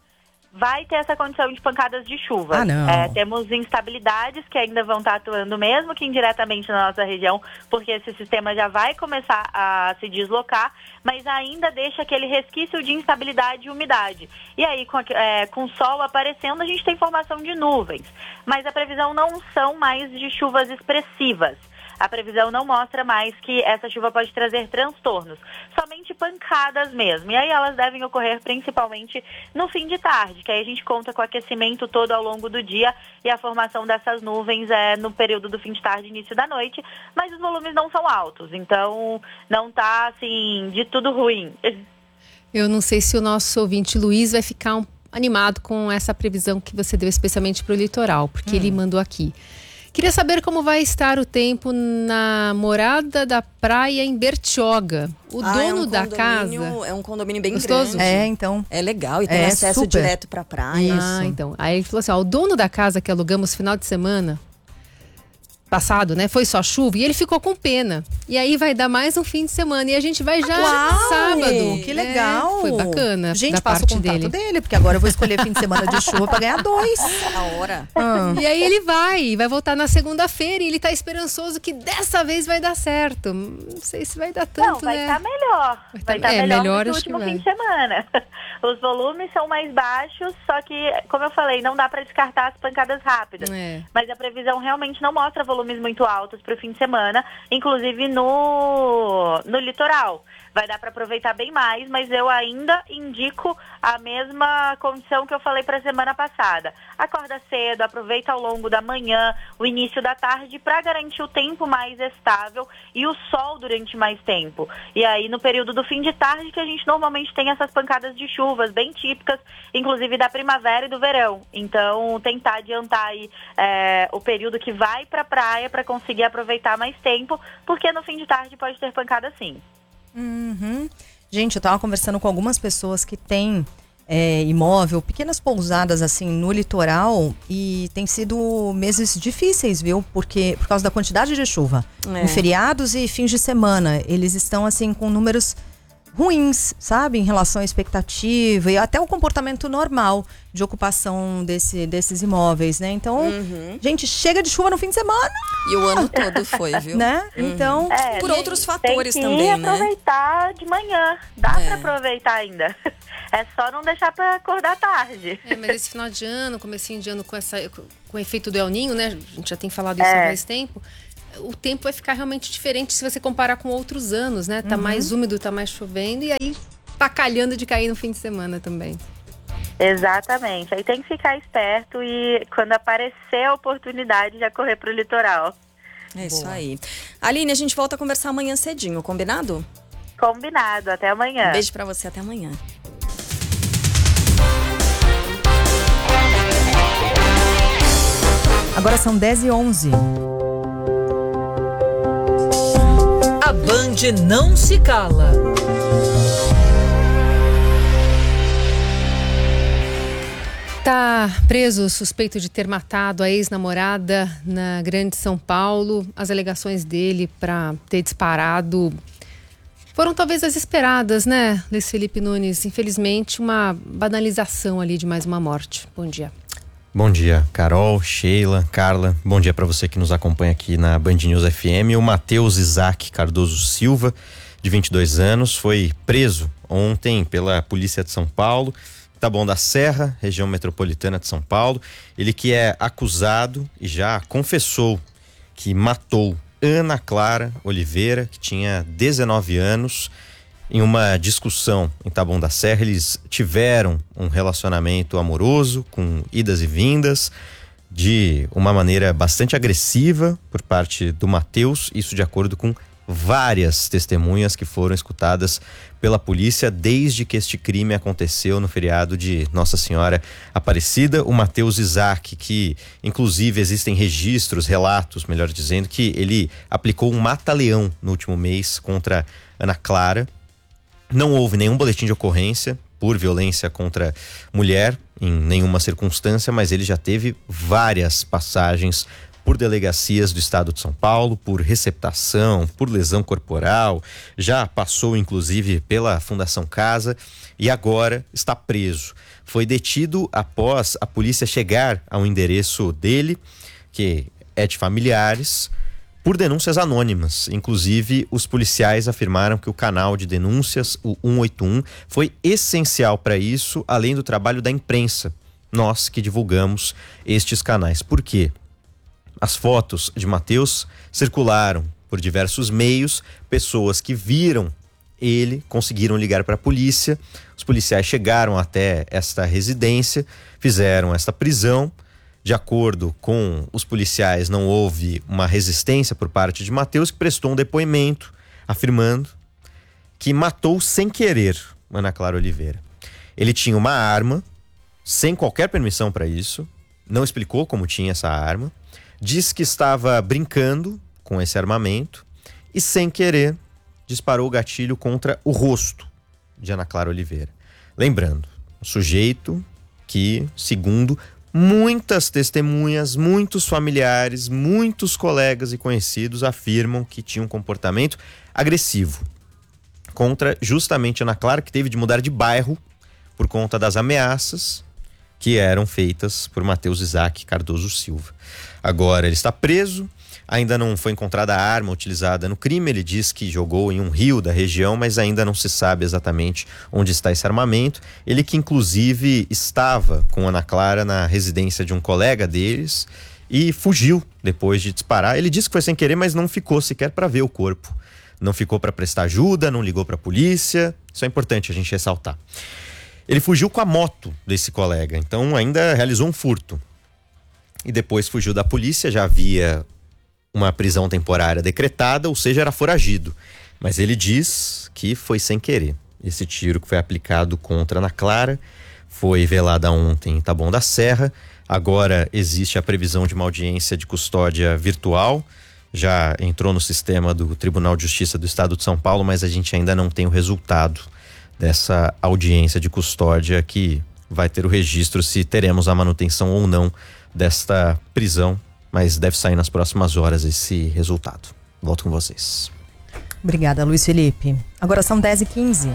Vai ter essa condição de pancadas de chuva.
Ah, não.
É, temos instabilidades que ainda vão estar atuando, mesmo que indiretamente na nossa região, porque esse sistema já vai começar a se deslocar, mas ainda deixa aquele resquício de instabilidade e umidade. E aí, com, é, com o sol aparecendo, a gente tem formação de nuvens. Mas a previsão não são mais de chuvas expressivas. A previsão não mostra mais que essa chuva pode trazer transtornos, somente pancadas mesmo. E aí elas devem ocorrer principalmente no fim de tarde, que aí a gente conta com o aquecimento todo ao longo do dia e a formação dessas nuvens é no período do fim de tarde e início da noite, mas os volumes não são altos, então não tá assim de tudo ruim.
Eu não sei se o nosso ouvinte Luiz vai ficar um, animado com essa previsão que você deu especialmente para o litoral, porque hum. ele mandou aqui. Queria saber como vai estar o tempo na Morada da Praia em Bertioga. O
ah,
dono
é um
da casa...
É um condomínio bem
gostoso.
grande.
É, então.
É legal e tem
é
acesso
super.
direto pra praia.
Ah, então. Aí ele falou assim, ó, o dono da casa que alugamos final de semana passado, né? Foi só chuva e ele ficou com pena. E aí vai dar mais um fim de semana e a gente vai já
Uau,
no sábado.
Que legal.
É, foi bacana.
Gente,
da
passa
parte
o contato
dele.
dele, porque agora eu vou escolher fim de semana de chuva pra ganhar dois.
A hora.
Ah.
E aí ele vai, vai voltar na segunda-feira e ele tá esperançoso que dessa vez vai dar certo. Não sei se vai dar tanto,
Não, vai
né?
estar melhor. Vai estar
é,
melhor,
melhor
do que o
acho que
último
vai.
fim de semana. Os volumes são mais baixos, só que, como eu falei, não dá para descartar as pancadas rápidas.
É.
Mas a previsão realmente não mostra volumes muito altos para o fim de semana, inclusive no, no litoral. vai dar para aproveitar bem mais, mas eu ainda indico a mesma condição que eu falei para a semana passada. Acorda cedo, aproveita ao longo da manhã, o início da tarde, para garantir o tempo mais estável e o sol durante mais tempo. E aí no período do fim de tarde que a gente normalmente tem essas pancadas de chuvas bem típicas, inclusive da primavera e do verão. Então tentar adiantar aí é, o período que vai para a praia para conseguir aproveitar mais tempo, porque no fim de tarde pode ter pancada sim.
Uhum. Gente, eu tava conversando com algumas pessoas que têm é, imóvel, pequenas pousadas assim no litoral, e tem sido meses difíceis, viu? Porque por causa da quantidade de chuva.
É.
Em feriados e fins de semana, eles estão assim com números ruins, sabe? Em relação à expectativa e até o comportamento normal de ocupação desse, desses imóveis, né? Então,
Uhum.
gente, chega de chuva no fim de semana.
E o ano todo foi, viu?
Né?
Uhum.
Então,
É,
por
tem-
outros fatores
tem que
também, né?
aproveitar de manhã. Dá
É.
pra aproveitar ainda. É só não deixar pra acordar tarde.
É, mas esse final de ano, comecinho de ano com, essa, com o efeito do El Ninho, né? A gente já tem falado isso
É.
há mais tempo. O tempo vai ficar realmente diferente se você comparar com outros anos, né? Tá
Uhum.
mais úmido, tá mais chovendo e aí tá calhando de cair no fim de semana também.
Exatamente. Aí tem que ficar esperto e quando aparecer a oportunidade já correr pro litoral.
É isso aí. Aline, a gente volta a conversar amanhã cedinho, combinado?
Combinado. Até amanhã.
Um beijo pra você, até amanhã.
agora são dez e onze.
A Band não se cala.
Tá preso o suspeito de ter matado a ex-namorada na Grande São Paulo. As alegações dele para ter disparado foram talvez as esperadas, né, Luiz Felipe Nunes? Infelizmente, uma banalização ali de mais uma morte. Bom dia.
Bom dia, Carol, Sheila, Carla. Bom dia para você que nos acompanha aqui na Band News F M. O Matheus Isaac Cardoso Silva, de vinte e dois anos, foi preso ontem pela Polícia de São Paulo, Taboão da Serra, região metropolitana de São Paulo. Ele que é acusado e já confessou que matou Ana Clara Oliveira, que tinha dezenove anos, em uma discussão em Taboão da Serra. Eles tiveram um relacionamento amoroso, com idas e vindas, de uma maneira bastante agressiva por parte do Matheus, isso de acordo com várias testemunhas que foram escutadas pela polícia desde que este crime aconteceu no feriado de Nossa Senhora Aparecida. O Matheus Isaac, que inclusive existem registros, relatos, melhor dizendo, que ele aplicou um mata-leão no último mês contra Ana Clara. Não houve nenhum boletim de ocorrência por violência contra mulher em nenhuma circunstância, mas ele já teve várias passagens por delegacias do estado de São Paulo, por receptação, por lesão corporal, já passou inclusive pela Fundação Casa e agora está preso. Foi detido após a polícia chegar ao endereço dele, que é de familiares, por denúncias anônimas. Inclusive, os policiais afirmaram que o canal de denúncias, o um oito um, foi essencial para isso, além do trabalho da imprensa. Nós que divulgamos estes canais. Por quê? As fotos de Matheus circularam por diversos meios, pessoas que viram ele conseguiram ligar para a polícia, os policiais chegaram até esta residência, fizeram esta prisão. De acordo com os policiais, não houve uma resistência por parte de Matheus, que prestou um depoimento afirmando que matou sem querer Ana Clara Oliveira. Ele tinha uma arma, sem qualquer permissão para isso, não explicou como tinha essa arma, disse que estava brincando com esse armamento e, sem querer, disparou o gatilho contra o rosto de Ana Clara Oliveira. Lembrando, um sujeito que, segundo muitas testemunhas, muitos familiares, muitos colegas e conhecidos afirmam que tinha um comportamento agressivo contra justamente Ana Clara, que teve de mudar de bairro por conta das ameaças que eram feitas por Matheus Isaac Cardoso Silva. Agora ele está preso, ainda não foi encontrada a arma utilizada no crime. Ele diz que jogou em um rio da região, mas ainda não se sabe exatamente onde está esse armamento. Ele que inclusive estava com Ana Clara na residência de um colega deles e fugiu depois de disparar. Ele disse que foi sem querer, mas não ficou sequer para ver o corpo não ficou para prestar ajuda, não ligou para a polícia. Isso é importante a gente ressaltar. Ele fugiu com a moto desse colega, então ainda realizou um furto. E depois fugiu da polícia, já havia uma prisão temporária decretada, ou seja, era foragido. Mas ele diz que foi sem querer. Esse tiro que foi aplicado contra a Ana Clara foi velada ontem em Taboão da Serra. Agora existe a previsão de uma audiência de custódia virtual. Já entrou no sistema do Tribunal de Justiça do Estado de São Paulo, mas a gente ainda não tem o resultado dessa audiência de custódia, que vai ter o registro se teremos a manutenção ou não desta prisão, mas deve sair nas próximas horas esse resultado. Volto com vocês.
Obrigada, Luiz Felipe. Agora são dez e quinze.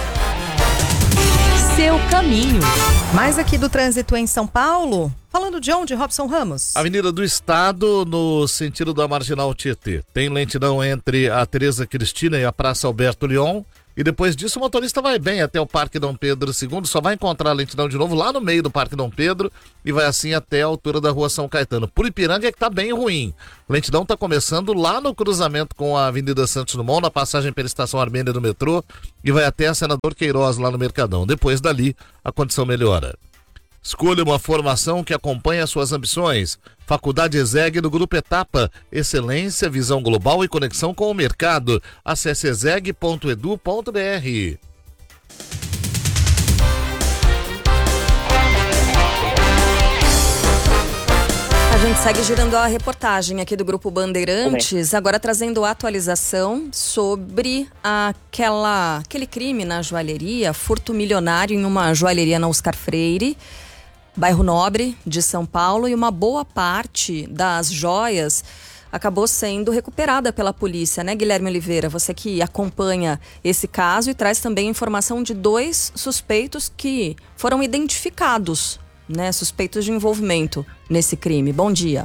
Seu caminho. Mais aqui do trânsito em São Paulo. Falando de onde, Robson Ramos?
Avenida do Estado, no sentido da Marginal Tietê. Tem lentidão entre a Tereza Cristina e a Praça Alberto Leon. E depois disso o motorista vai bem até o Parque Dom Pedro segundo, só vai encontrar a lentidão de novo lá no meio do Parque Dom Pedro e vai assim até a altura da Rua São Caetano. Por Ipiranga é que tá bem ruim. A lentidão tá começando lá no cruzamento com a Avenida Santos Dumont, na passagem pela Estação Armênia do metrô, e vai até a Senador Queiroz lá no Mercadão. Depois dali a condição melhora. Escolha uma formação que acompanhe as suas ambições. Faculdade ESEG do Grupo Etapa. Excelência, visão global e conexão com o mercado. Acesse exeg ponto edu ponto br.
A gente segue girando a reportagem aqui do Grupo Bandeirantes, agora trazendo atualização sobre aquela, aquele crime na joalheria, furto milionário em uma joalheria na Oscar Freire, bairro Nobre de São Paulo, e uma boa parte das joias acabou sendo recuperada pela polícia, né, Guilherme Oliveira? Você que acompanha esse caso e traz também informação de dois suspeitos que foram identificados, né, suspeitos de envolvimento nesse crime. Bom dia.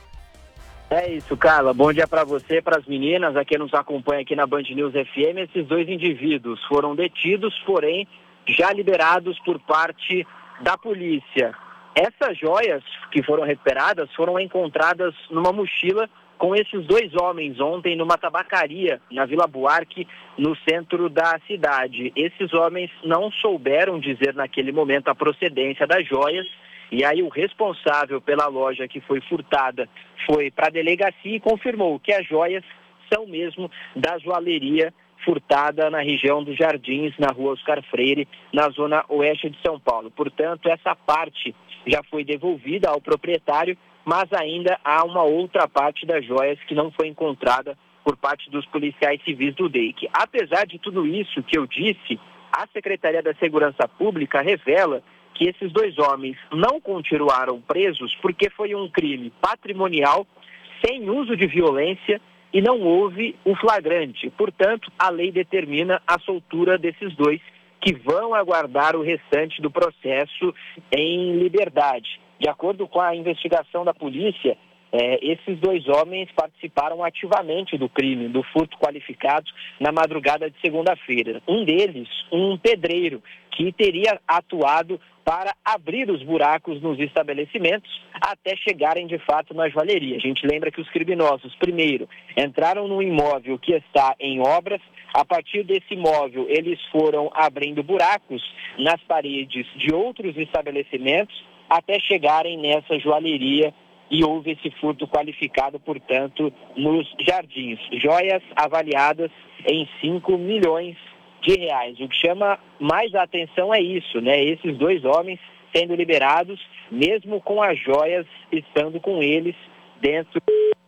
É isso, Carla. Bom dia para você, para as meninas, a quem nos acompanha aqui na Band News F M. Esses dois indivíduos foram detidos, porém já liberados por parte da polícia. Essas joias que foram recuperadas foram encontradas numa mochila com esses dois homens ontem numa tabacaria na Vila Buarque, no centro da cidade. Esses homens não souberam dizer naquele momento a procedência das joias, e aí o responsável pela loja que foi furtada foi para a delegacia e confirmou que as joias são mesmo da joalheria furtada na região dos Jardins, na Rua Oscar Freire, na zona oeste de São Paulo. Portanto, essa parte já foi devolvida ao proprietário, mas ainda há uma outra parte das joias que não foi encontrada por parte dos policiais civis do D E I C. Apesar de tudo isso que eu disse, a Secretaria da Segurança Pública revela que esses dois homens não continuaram presos porque foi um crime patrimonial, sem uso de violência, e não houve o flagrante. Portanto, a lei determina a soltura desses dois, que vão aguardar o restante do processo em liberdade. De acordo com a investigação da polícia, eh, esses dois homens participaram ativamente do crime, do furto qualificado, na madrugada de segunda-feira. Um deles, um pedreiro, que teria atuado para abrir os buracos nos estabelecimentos até chegarem de fato na joalheria. A gente lembra que os criminosos, primeiro, entraram num imóvel que está em obras. A partir desse imóvel, eles foram abrindo buracos nas paredes de outros estabelecimentos até chegarem nessa joalheria, e houve esse furto qualificado, portanto, nos Jardins. Joias avaliadas em cinco milhões de reais. O que chama mais a atenção é isso, né? Esses dois homens sendo liberados, mesmo com as joias estando com eles dentro.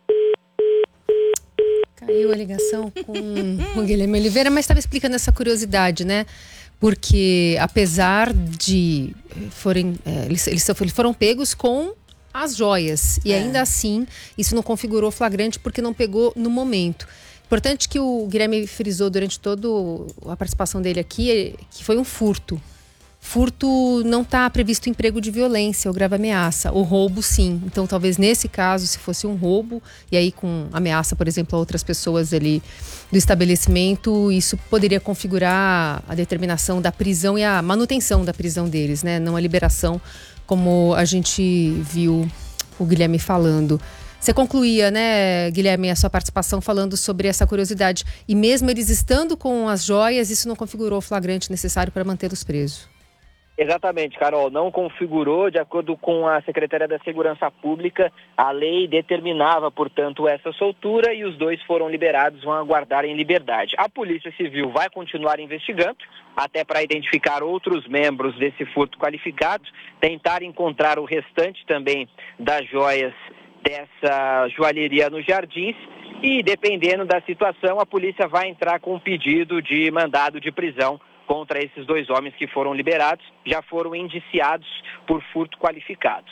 Caiu a ligação com o Guilherme Oliveira, mas estava explicando essa curiosidade, né? Porque apesar de forem, é, eles, eles foram pegos com as joias, e é. ainda assim isso não configurou flagrante porque não pegou no momento. Importante que o Guilherme frisou durante toda a participação dele aqui, que foi um furto. Furto não está previsto emprego de violência ou grave ameaça. O roubo, sim. Então, talvez nesse caso, se fosse um roubo, e aí com ameaça, por exemplo, a outras pessoas ali do estabelecimento, isso poderia configurar a determinação da prisão e a manutenção da prisão deles, né? Não a liberação, como a gente viu o Guilherme falando. Você concluía, né, Guilherme, a sua participação falando sobre essa curiosidade. E mesmo eles estando com as joias, isso não configurou o flagrante necessário para mantê-los presos.
Exatamente, Carol. Não configurou. De acordo com a Secretaria da Segurança Pública, a lei determinava, portanto, essa soltura e os dois foram liberados, vão aguardar em liberdade. A Polícia Civil vai continuar investigando, até para identificar outros membros desse furto qualificado, tentar encontrar o restante também das joias dessa joalheria nos Jardins e, dependendo da situação, a polícia vai entrar com um pedido de mandado de prisão contra esses dois homens que foram liberados, já foram indiciados por furto qualificado.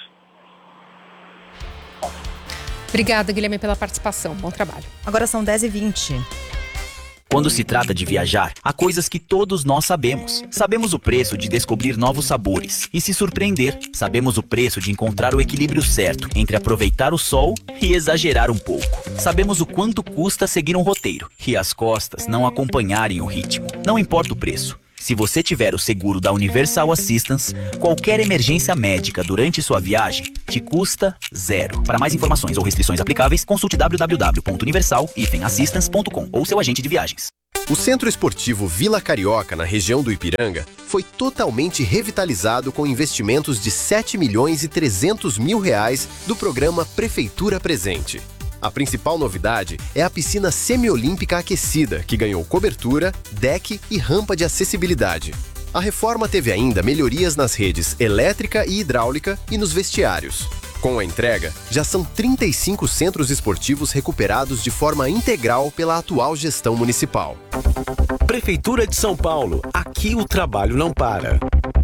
Obrigada, Guilherme, pela participação. Bom trabalho.
Agora são dez e vinte.
Quando se trata de viajar, há coisas que todos nós sabemos. Sabemos o preço de descobrir novos sabores e se surpreender. Sabemos o preço de encontrar o equilíbrio certo entre aproveitar o sol e exagerar um pouco. Sabemos o quanto custa seguir um roteiro e as costas não acompanharem o ritmo. Não importa o preço. Se você tiver o seguro da Universal Assistance, qualquer emergência médica durante sua viagem te custa zero. Para mais informações ou restrições aplicáveis, consulte w w w ponto universal assistance ponto com ou seu agente de viagens.
O Centro Esportivo Vila Carioca, na região do Ipiranga, foi totalmente revitalizado com investimentos de sete milhões e trezentos mil reais do programa Prefeitura Presente. A principal novidade é a piscina semiolímpica aquecida, que ganhou cobertura, deck e rampa de acessibilidade. A reforma teve ainda melhorias nas redes elétrica e hidráulica e nos vestiários. Com a entrega, já são trinta e cinco centros esportivos recuperados de forma integral pela atual gestão municipal.
Prefeitura de São Paulo. Aqui o trabalho não para.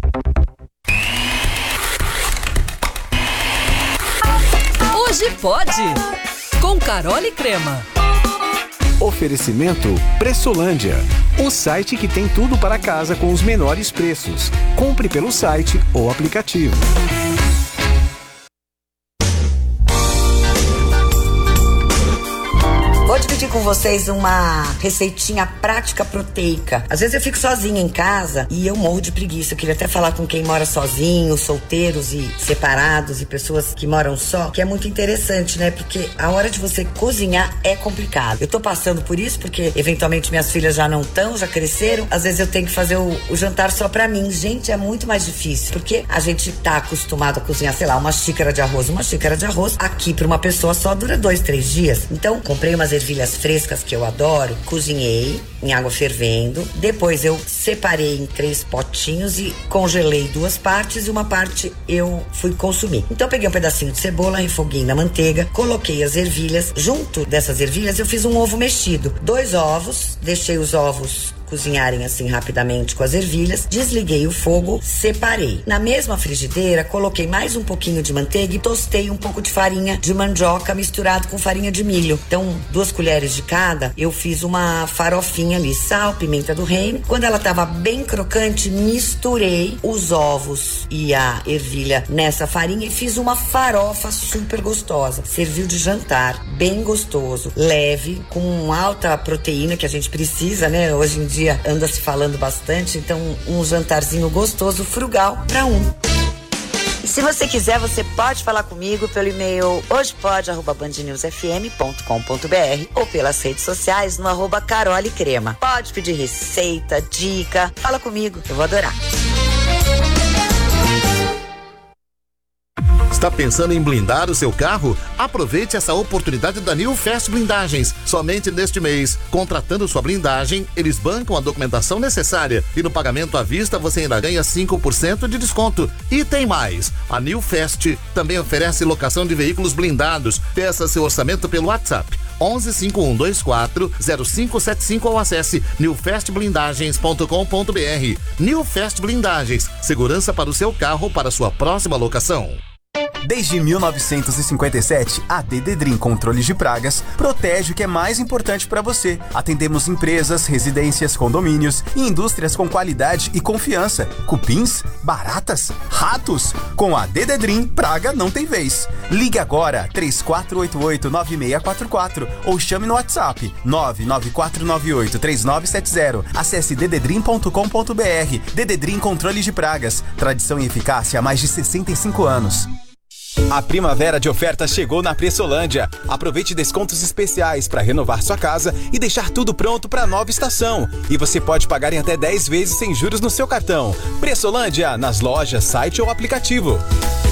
Hoje pode! Com Carol e Crema.
Oferecimento Pressolândia, o site que tem tudo para casa com os menores preços. Compre pelo site ou aplicativo.
Vou dividir com vocês uma receitinha prática proteica. Às vezes eu fico sozinha em casa e eu morro de preguiça. Eu queria até falar com quem mora sozinho, solteiros e separados e pessoas que moram só, que é muito interessante, né? Porque a hora de você cozinhar é complicado. Eu tô passando por isso porque eventualmente minhas filhas já não estão, já cresceram. Às vezes eu tenho que fazer o, o jantar só pra mim. Gente, é muito mais difícil porque a gente tá acostumado a cozinhar, sei lá, uma xícara de arroz. Uma xícara de arroz aqui pra uma pessoa só dura dois, três dias. Então, comprei umas ervilhas frescas que eu adoro, cozinhei em água fervendo, depois eu separei em três potinhos e congelei duas partes e uma parte eu fui consumir. Então eu peguei um pedacinho de cebola, refoguei na manteiga, coloquei as ervilhas, junto dessas ervilhas eu fiz um ovo mexido, dois ovos, deixei os ovos cozinharem assim rapidamente com as ervilhas, desliguei o fogo, separei. Na mesma frigideira, coloquei mais um pouquinho de manteiga e tostei um pouco de farinha de mandioca misturado com farinha de milho. Então, duas colheres de cada, eu fiz uma farofinha ali, sal, pimenta do reino. Quando ela tava bem crocante, misturei os ovos e a ervilha nessa farinha e fiz uma farofa super gostosa. Serviu de jantar, bem gostoso, leve, com alta proteína que a gente precisa, né? Hoje em dia anda se falando bastante, então um jantarzinho gostoso, frugal para um. E se você quiser, você pode falar comigo pelo e-mail hojepode arroba band news f m ponto com ponto b r ou pelas redes sociais no arroba Carol e Crema. Pode pedir receita, dica, fala comigo, eu vou adorar.
Está pensando em blindar o seu carro? Aproveite essa oportunidade da New Fast Blindagens. Somente neste mês, contratando sua blindagem, eles bancam a documentação necessária e no pagamento à vista você ainda ganha cinco por cento de desconto. E tem mais, a New Fast também oferece locação de veículos blindados. Peça seu orçamento pelo WhatsApp onze cinco um dois quatro zero cinco sete cinco ou acesse new fast blindagens ponto com ponto b r. New Fast Blindagens, segurança para o seu carro para sua próxima locação.
Desde mil novecentos e cinquenta e sete, a Dededrim Controles de Pragas protege o que é mais importante para você. Atendemos empresas, residências, condomínios e indústrias com qualidade e confiança. Cupins, baratas, ratos. Com a Dededrim, praga não tem vez. Ligue agora três quatro oito oito nove seis quatro quatro ou chame no WhatsApp nove nove quatro nove oito três nove sete zero. Acesse dededrim ponto com ponto b r. Dededrim Controles de Pragas. Tradição e eficácia há mais de sessenta e cinco anos. A primavera de ofertas chegou na Pressolândia. Aproveite descontos especiais para renovar sua casa e deixar tudo pronto para a nova estação. E você pode pagar em até dez vezes sem juros no seu cartão. Pressolândia, nas lojas, site ou aplicativo.